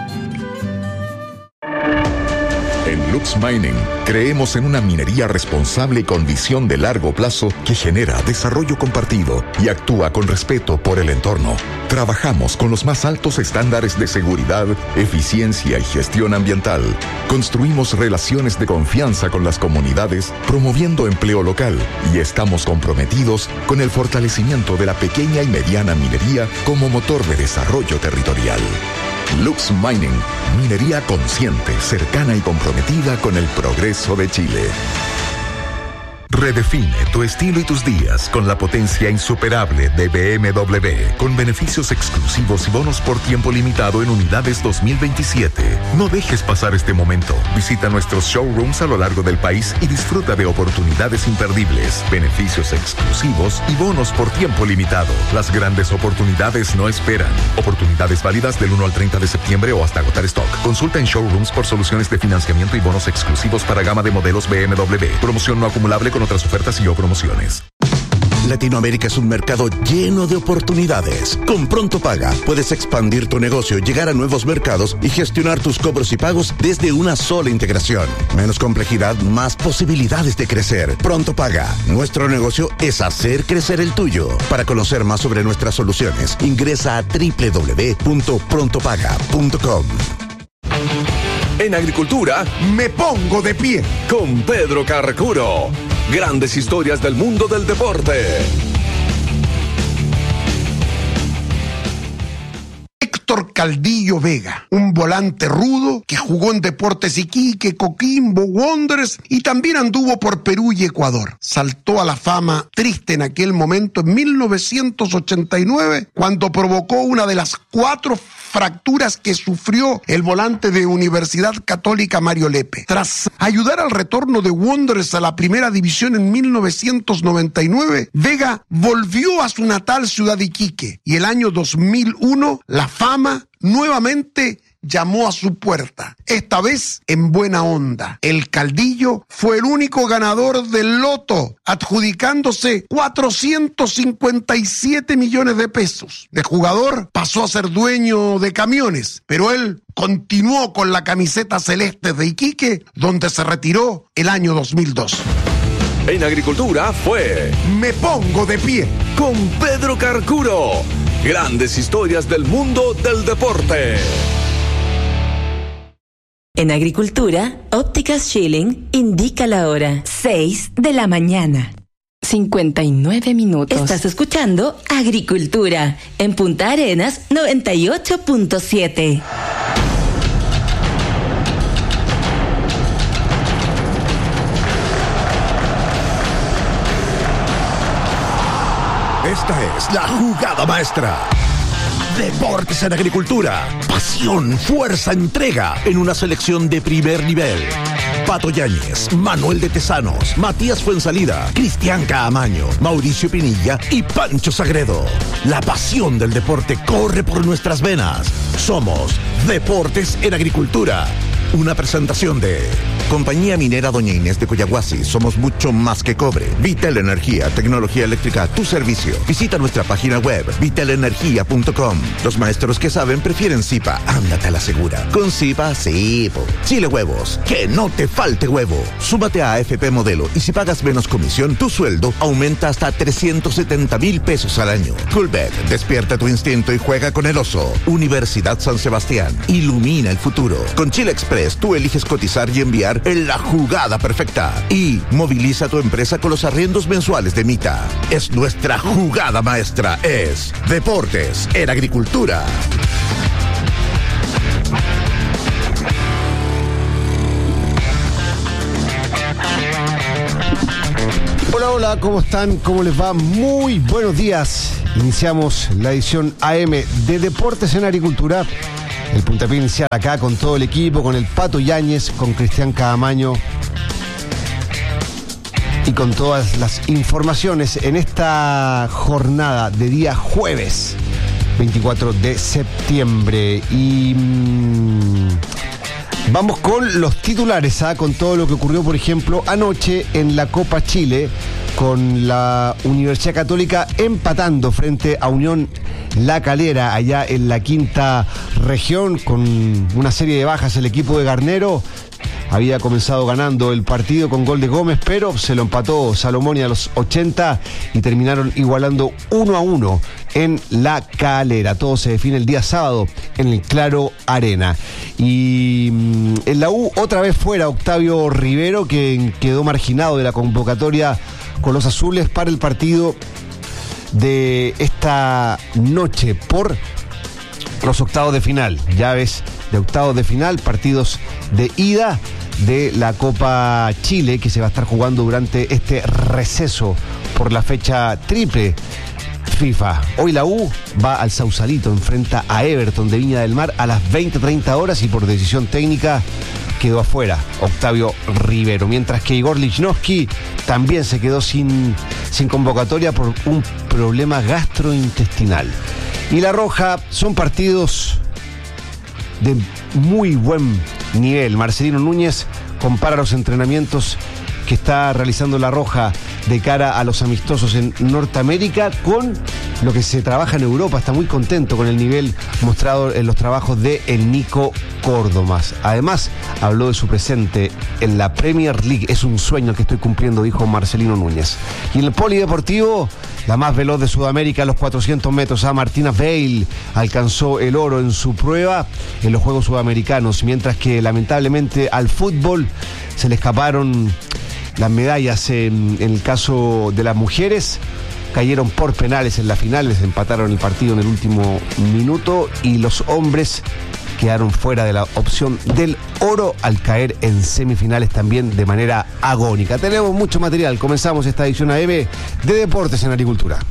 En Lux Mining creemos en una minería responsable y con visión de largo plazo que genera desarrollo compartido y actúa con respeto por el entorno. Trabajamos con los más altos estándares de seguridad, eficiencia y gestión ambiental. Construimos relaciones de confianza con las comunidades, promoviendo empleo local, y estamos comprometidos con el fortalecimiento de la pequeña y mediana minería como motor de desarrollo territorial. Lux Mining, minería consciente, cercana y comprometida con el progreso de Chile. Redefine tu estilo y tus días con la potencia insuperable de B M W, con beneficios exclusivos y bonos por tiempo limitado en unidades dos mil veintisiete. No dejes pasar este momento. Visita nuestros showrooms a lo largo del país y disfruta de oportunidades imperdibles, beneficios exclusivos y bonos por tiempo limitado. Las grandes oportunidades no esperan. Oportunidades válidas del uno al treinta de septiembre o hasta agotar stock. Consulta en showrooms por soluciones de financiamiento y bonos exclusivos para gama de modelos B M W. Promoción no acumulable con otras ofertas y o promociones. Latinoamérica es un mercado lleno de oportunidades. Con Pronto Paga puedes expandir tu negocio, llegar a nuevos mercados y gestionar tus cobros y pagos desde una sola integración. Menos complejidad, más posibilidades de crecer. Pronto Paga. Nuestro negocio es hacer crecer el tuyo. Para conocer más sobre nuestras soluciones, ingresa a doble u doble u doble u punto pronto paga punto com. En agricultura, me pongo de pie con Pedro Carcuro. Grandes historias del mundo del deporte. Héctor Caldillo Vega, un volante rudo que jugó en Deportes Iquique, Coquimbo, Wanderers y también anduvo por Perú y Ecuador. Saltó a la fama triste en aquel momento en mil novecientos ochenta y nueve cuando provocó una de las cuatro fracturas que sufrió el volante de Universidad Católica Mario Lepe. Tras ayudar al retorno de Wanderers a la primera división en mil novecientos noventa y nueve, Vega volvió a su natal ciudad Iquique y el año dos mil uno la fama nuevamente llamó a su puerta, esta vez en buena onda. El Caldillo fue el único ganador del loto, adjudicándose cuatrocientos cincuenta y siete millones de pesos. De jugador pasó a ser dueño de camiones, pero él continuó con la camiseta celeste de Iquique, donde se retiró el año dos mil dos. En agricultura fue Me Pongo de Pie con Pedro Carcuro. Grandes historias del mundo del deporte. En agricultura, Ópticas Schilling indica la hora seis de la mañana. cincuenta y nueve minutos. Estás escuchando Agricultura en Punta Arenas noventa y ocho punto siete. Esta es la jugada maestra. Deportes en Agricultura. Pasión, fuerza, entrega en una selección de primer nivel. Pato Yáñez, Manuel de Tesanos, Matías Fuensalida, Cristian Caamaño, Mauricio Pinilla y Pancho Sagredo. La pasión del deporte corre por nuestras venas. Somos Deportes en Agricultura. Una presentación de Compañía Minera Doña Inés de Coyahuasi. Somos mucho más que cobre. Vitel Energía, tecnología eléctrica a tu servicio. Visita nuestra página web vitel energía punto com. Los maestros que saben prefieren Zipa. Ándate a la segura. Con Zipa, sí. po. Chile Huevos. Que no te falte huevo. Súmate a A F P Modelo y si pagas menos comisión, tu sueldo aumenta hasta trescientos setenta mil pesos al año. Coolbet. Despierta tu instinto y juega con el oso. Universidad San Sebastián. Ilumina el futuro. Con Chile Express tú eliges cotizar y enviar en la jugada perfecta. Y moviliza tu empresa con los arriendos mensuales de Mita. Es nuestra jugada maestra. Es Deportes en Agricultura. Hola, hola, ¿cómo están? ¿Cómo les va? Muy buenos días. Iniciamos la edición A M de Deportes en Agricultura. El puntapié inicial acá con todo el equipo, con el Pato Yáñez, con Cristian Caamaño y con todas las informaciones en esta jornada de día jueves veinticuatro de septiembre. Y mmm, vamos con los titulares, ¿eh? Con todo lo que ocurrió, por ejemplo, anoche en la Copa Chile, con la Universidad Católica empatando frente a Unión La Calera, allá en la quinta región, con una serie de bajas. El equipo de Garnero había comenzado ganando el partido con gol de Gómez, pero se lo empató Salomoni a los ochenta y terminaron igualando uno a uno en La Calera. Todo se define el día sábado en el Claro Arena. Y mmm, en la U otra vez fuera Octavio Rivero, que quedó marginado de la convocatoria con los azules para el partido de esta noche por los octavos de final. Llaves de octavos de final, partidos de ida de la Copa Chile, que se va a estar jugando durante este receso por la fecha triple FIFA. Hoy la U va al Sausalito, enfrenta a Everton de Viña del Mar a las veinte treinta horas y por decisión técnica quedó afuera Octavio Rivero, mientras que Igor Lichnowsky también se quedó sin, sin convocatoria por un problema gastrointestinal. Y La Roja son partidos de muy buen nivel. Marcelino Núñez compara los entrenamientos que está realizando La Roja de cara a los amistosos en Norteamérica con lo que se trabaja en Europa. Está muy contento con el nivel mostrado en los trabajos de el Nico Córdoba. Además, habló de su presente en la Premier League. Es un sueño que estoy cumpliendo, dijo Marcelino Núñez. Y en el polideportivo, la más veloz de Sudamérica a los cuatrocientos metros, a Martina Veil, alcanzó el oro en su prueba en los Juegos Sudamericanos, mientras que lamentablemente al fútbol se le escaparon las medallas. En, en el caso de las mujeres, cayeron por penales en la final, les empataron el partido en el último minuto, y los hombres quedaron fuera de la opción del oro al caer en semifinales también de manera agónica. Tenemos mucho material. Comenzamos esta edición A M de Deportes en Agricultura.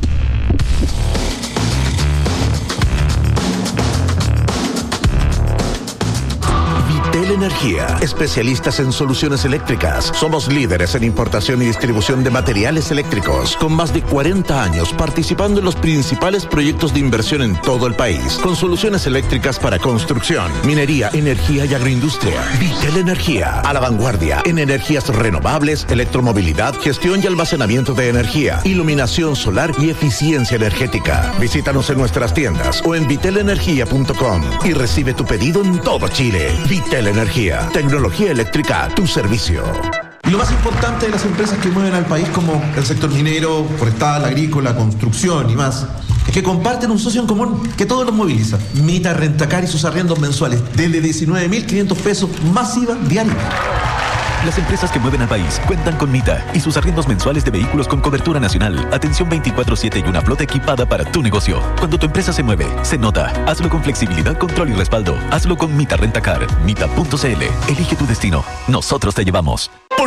Vitel Energía, especialistas en soluciones eléctricas. Somos líderes en importación y distribución de materiales eléctricos, con más de cuarenta años participando en los principales proyectos de inversión en todo el país, con soluciones eléctricas para construcción, minería, energía y agroindustria. Vitel Energía, a la vanguardia en energías renovables, electromovilidad, gestión y almacenamiento de energía, iluminación solar y eficiencia energética. Visítanos en nuestras tiendas o en vitel energía punto com y recibe tu pedido en todo Chile. Vitel Energía, tecnología eléctrica a tu servicio. Y lo más importante de las empresas que mueven al país, como el sector minero, forestal, agrícola, construcción y más, es que comparten un socio en común que todos los moviliza. Mita Rentacar y sus arriendos mensuales desde diecinueve mil quinientos pesos más I V A diario. Las empresas que mueven al país cuentan con Mita y sus arriendos mensuales de vehículos con cobertura nacional, atención veinticuatro siete y una flota equipada para tu negocio. Cuando tu empresa se mueve, se nota. Hazlo con flexibilidad, control y respaldo. Hazlo con Mita Rentacar. Mita punto c l. Elige tu destino. Nosotros te llevamos. Por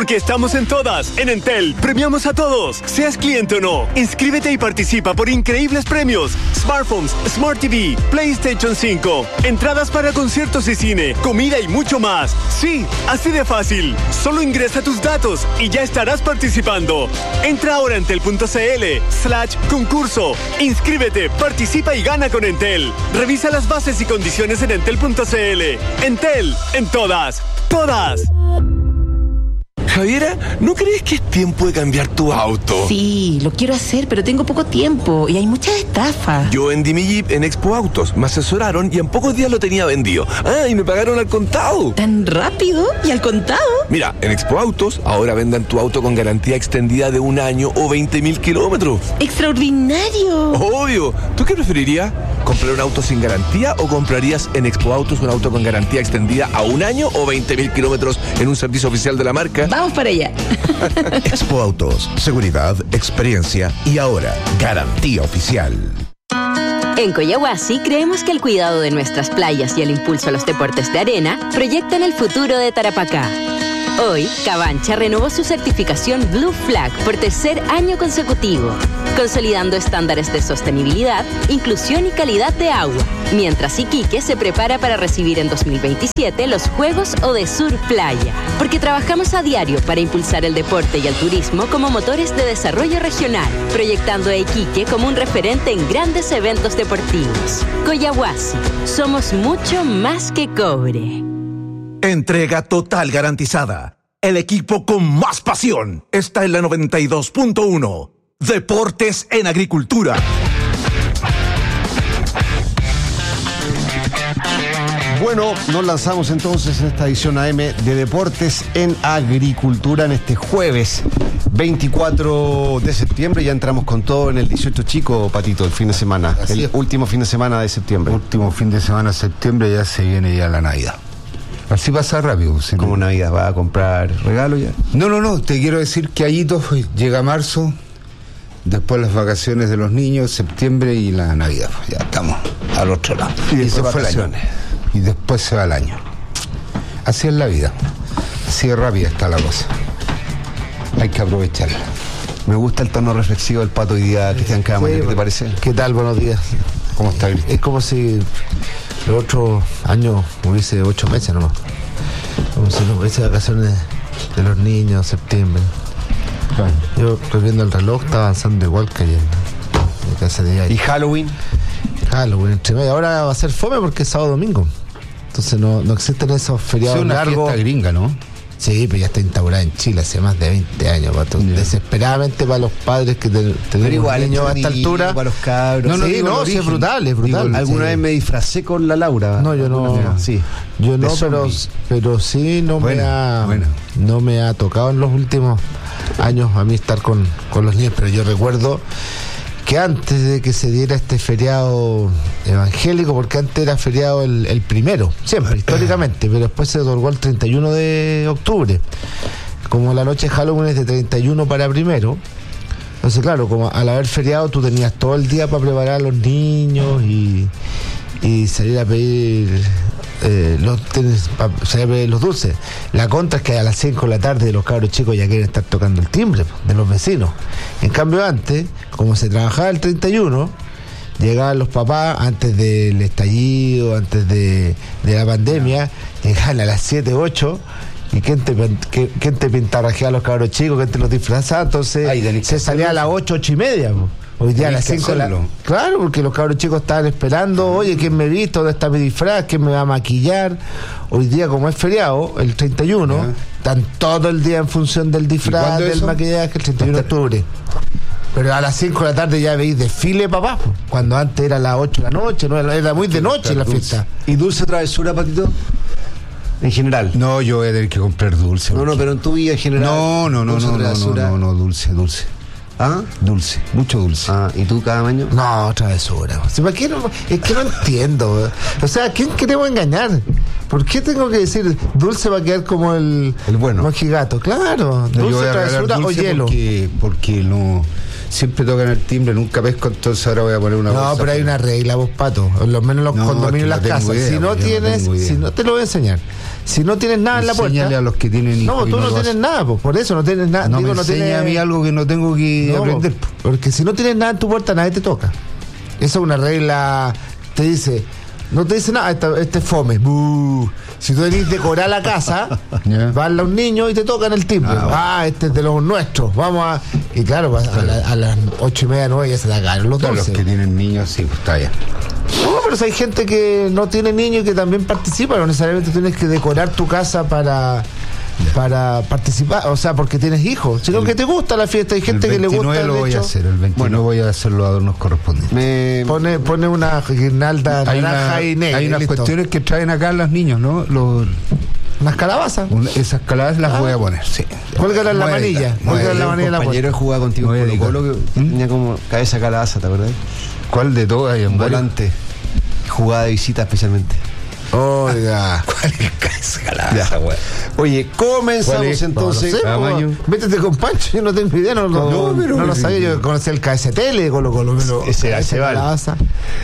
Porque estamos en todas. En Entel, premiamos a todos, seas cliente o no. Inscríbete y participa por increíbles premios. Smartphones, Smart T V, PlayStation cinco, entradas para conciertos y cine, comida y mucho más. Sí, así de fácil. Solo ingresa tus datos y ya estarás participando. Entra ahora a entel.cl slash concurso. Inscríbete, participa y gana con Entel. Revisa las bases y condiciones en entel.cl. Entel, en todas, todas. Javiera, ¿no crees que es tiempo de cambiar tu auto? Sí, lo quiero hacer, pero tengo poco tiempo y hay muchas estafas. Yo vendí mi Jeep en Expo Autos, me asesoraron y en pocos días lo tenía vendido. Ah, y me pagaron al contado. ¿Tan rápido? ¿Y al contado? Mira, en Expo Autos ahora vendan tu auto con garantía extendida de un año o veinte mil kilómetros. ¡Extraordinario! Obvio. ¿Tú qué preferirías? ¿Comprar un auto sin garantía o comprarías en Expo Autos un auto con garantía extendida a un año o veinte mil kilómetros en un servicio oficial de la marca? Vamos para allá. Expo Autos, seguridad, experiencia y ahora garantía oficial. En Coyahuasi creemos que el cuidado de nuestras playas y el impulso a los deportes de arena proyectan el futuro de Tarapacá. Hoy, Cabancha renovó su certificación Blue Flag por tercer año consecutivo, consolidando estándares de sostenibilidad, inclusión y calidad de agua, mientras Iquique se prepara para recibir en dos mil veintisiete los Juegos Odesur Playa, porque trabajamos a diario para impulsar el deporte y el turismo como motores de desarrollo regional, proyectando a Iquique como un referente en grandes eventos deportivos. Coyahuasi, somos mucho más que cobre. Entrega total garantizada. El equipo con más pasión está en la noventa y dos punto uno. Deportes en Agricultura. Bueno, nos lanzamos entonces en esta edición A M de Deportes en Agricultura en este jueves veinticuatro de septiembre. Ya entramos con todo en el dieciocho chico, Patito, el fin de semana. Así el es. último fin de semana de septiembre. Último fin de semana de septiembre, ya se viene ya la Navidad. Así pasa rápido. Si ¿Cómo no... Navidad? ¿Va a comprar regalo ya? No, no, no, te quiero decir que ahí todo llega marzo, después las vacaciones de los niños, septiembre y la Navidad. Ya estamos al otro lado. Y después fue el año. Y después se va el año. Así es la vida. Así de rápida está la cosa. Hay que aprovecharla. Me gusta el tono reflexivo del Pato hoy día, Cristian Cámara. Sí, ¿qué te parece? ¿Qué tal? Buenos días. ¿Cómo está, Cristian? Es como si el otro año hubiese ocho meses nomás. Como si no hubiese vacaciones de los niños, septiembre. Claro. Yo estoy viendo el reloj, está avanzando igual que ayer. Que hace día. ¿Y Halloween? Halloween, entre medio. Ahora va a ser fome porque es sábado domingo. Entonces no, no existen esos feriados es una largos. Fiesta gringa, ¿no? Sí, pero ya está instaurada en Chile hace más de veinte años, Pato. Yeah. Desesperadamente para los padres que te, tenemos igual, niños a esta altura. Para los cabros. No, no, sí, no, sí, es brutal, es brutal. Digo, alguna sí. vez me disfracé con la Laura. No, yo no. Sí. Yo no, pero, pero sí no bueno, me ha bueno. no me ha tocado en los últimos años a mí estar con, con los niños, pero yo recuerdo que antes de que se diera este feriado evangélico, porque antes era feriado el, el primero, siempre, históricamente, pero después se otorgó el treinta y uno de octubre. Como la noche de Halloween es de treinta y uno para primero, entonces claro, como al haber feriado tú tenías todo el día para preparar a los niños y, y salir a pedir eh, los, salir a pedir los dulces. La contra es que a las cinco de la tarde los cabros chicos ya quieren estar tocando el timbre de los vecinos. En cambio antes, como se trabajaba el treinta y uno, llegaban los papás antes del estallido, antes de, de la pandemia, llegaban a las siete, ocho, y ¿quién te, quién te pintarrajeaba a los cabros chicos? ¿Quién te los disfrazaba? Entonces Ay, se salía a las ocho, ocho y media. Po. Hoy día a las cinco. La... Claro, porque los cabros chicos estaban esperando, oye, ¿quién me viste? ¿Dónde está mi disfraz? ¿Quién me va a maquillar? Hoy día, como es feriado, el treinta y uno, uh-huh. están todo el día en función del disfraz, del eso? maquillaje, el treinta y uno de octubre. Pero a las cinco de la tarde ya veis desfile, papá, cuando antes era a las ocho de la noche, no era muy de noche la fiesta. ¿Y dulce travesura, Patito? En general. No, yo voy a tener que comprar dulce. No, porque... no, pero en tu vida en general. No, no, no, no, no, no, no, no, dulce, dulce. ¿Ah? Dulce, mucho dulce. Ah, ¿y tú cada año? No, travesura. ¿Para qué no? Es que no entiendo. O sea, ¿a quién queremos engañar? ¿Por qué tengo que decir dulce va a quedar como el, el bueno? Mojigato, claro. No, dulce, travesura o hielo. Porque, porque no. siempre tocan el timbre, nunca pesco, entonces ahora voy a poner una No, bolsa. pero hay una regla, vos, Pato. Por lo menos los No, condominios y es las que no tengo casas. idea, si no porque yo no tienes, tengo idea. si no te lo voy a enseñar. Si no tienes nada en la puerta. Enséñale a los que tienen hijos No, y tú no no lo tienes hacen. nada, pues, por eso no tienes nada. No Digo, me no enseña tienes a mí algo que no tengo que No, aprender. Porque si no tienes nada en tu puerta, nadie te toca. Esa es una regla. Te dice, no te dice nada, este, este es fome. Buh. Si tú venís decorar la casa, van los niños y te tocan el timbre. Ah, ah, este es de los nuestros. Vamos a. Y claro, a, a, la, a las ocho y media, nueve ya se te acabaron los Claro, dulces. los que tienen niños, sí, pues está bien. No, pero si hay gente que no tiene niños y que también participa, no necesariamente tienes que decorar tu casa para para participar, o sea, porque tienes hijos, sino el, que te gusta la fiesta. Hay gente que le gusta el lo voy hecho. a hacer, el veintinueve bueno, voy a hacer los adornos correspondientes. Me pone, pone una guirnalda hay naranja una, y negra. Hay unas listo. cuestiones que traen acá los niños, ¿no? Los, unas calabazas. Un, esas calabazas las ah. voy a poner, sí. Cuélgala en la manilla. Cuélgala en la manilla de la puerta. compañero jugaba contigo en Colo Colo que ¿Mm? tenía como cabeza calabaza, ¿te acuerdas? ¿Cuál de todas? Un volante. Jugada de visita especialmente. Oiga. ¿Cuál es cabeza calabaza, güey? Oye, comenzamos entonces. No, no sé, po, métete con Pancho, yo no tengo idea, no, no, no, no, no lo sabía, yo conocía el K S T L de Colo Colo, pero ese hace calabaza.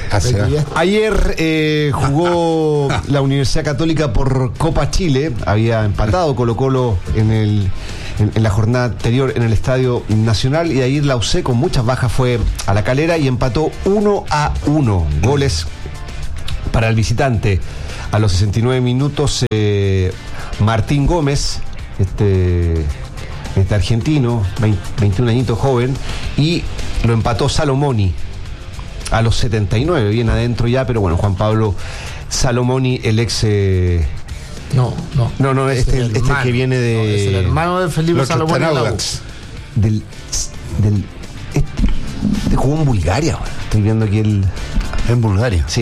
Ayer eh, jugó la Universidad Católica por Copa Chile, había empatado Colo Colo en el En, en la jornada anterior en el Estadio Nacional, y ahí la U C con muchas bajas fue a la Calera y empató uno a uno. Goles para el visitante. A los sesenta y nueve minutos eh, Martín Gómez, este, este argentino, veinte, veintiún añitos, joven, y lo empató Salomoni a los setenta y nueve, bien adentro ya, pero bueno, Juan Pablo Salomoni, el ex... Eh, No, no. No, no, este, este hermano, que viene de. No, es el hermano de Felipe Salomón. Del. del este, jugó en Bulgaria, bueno. Estoy viendo aquí el. En Bulgaria. Sí.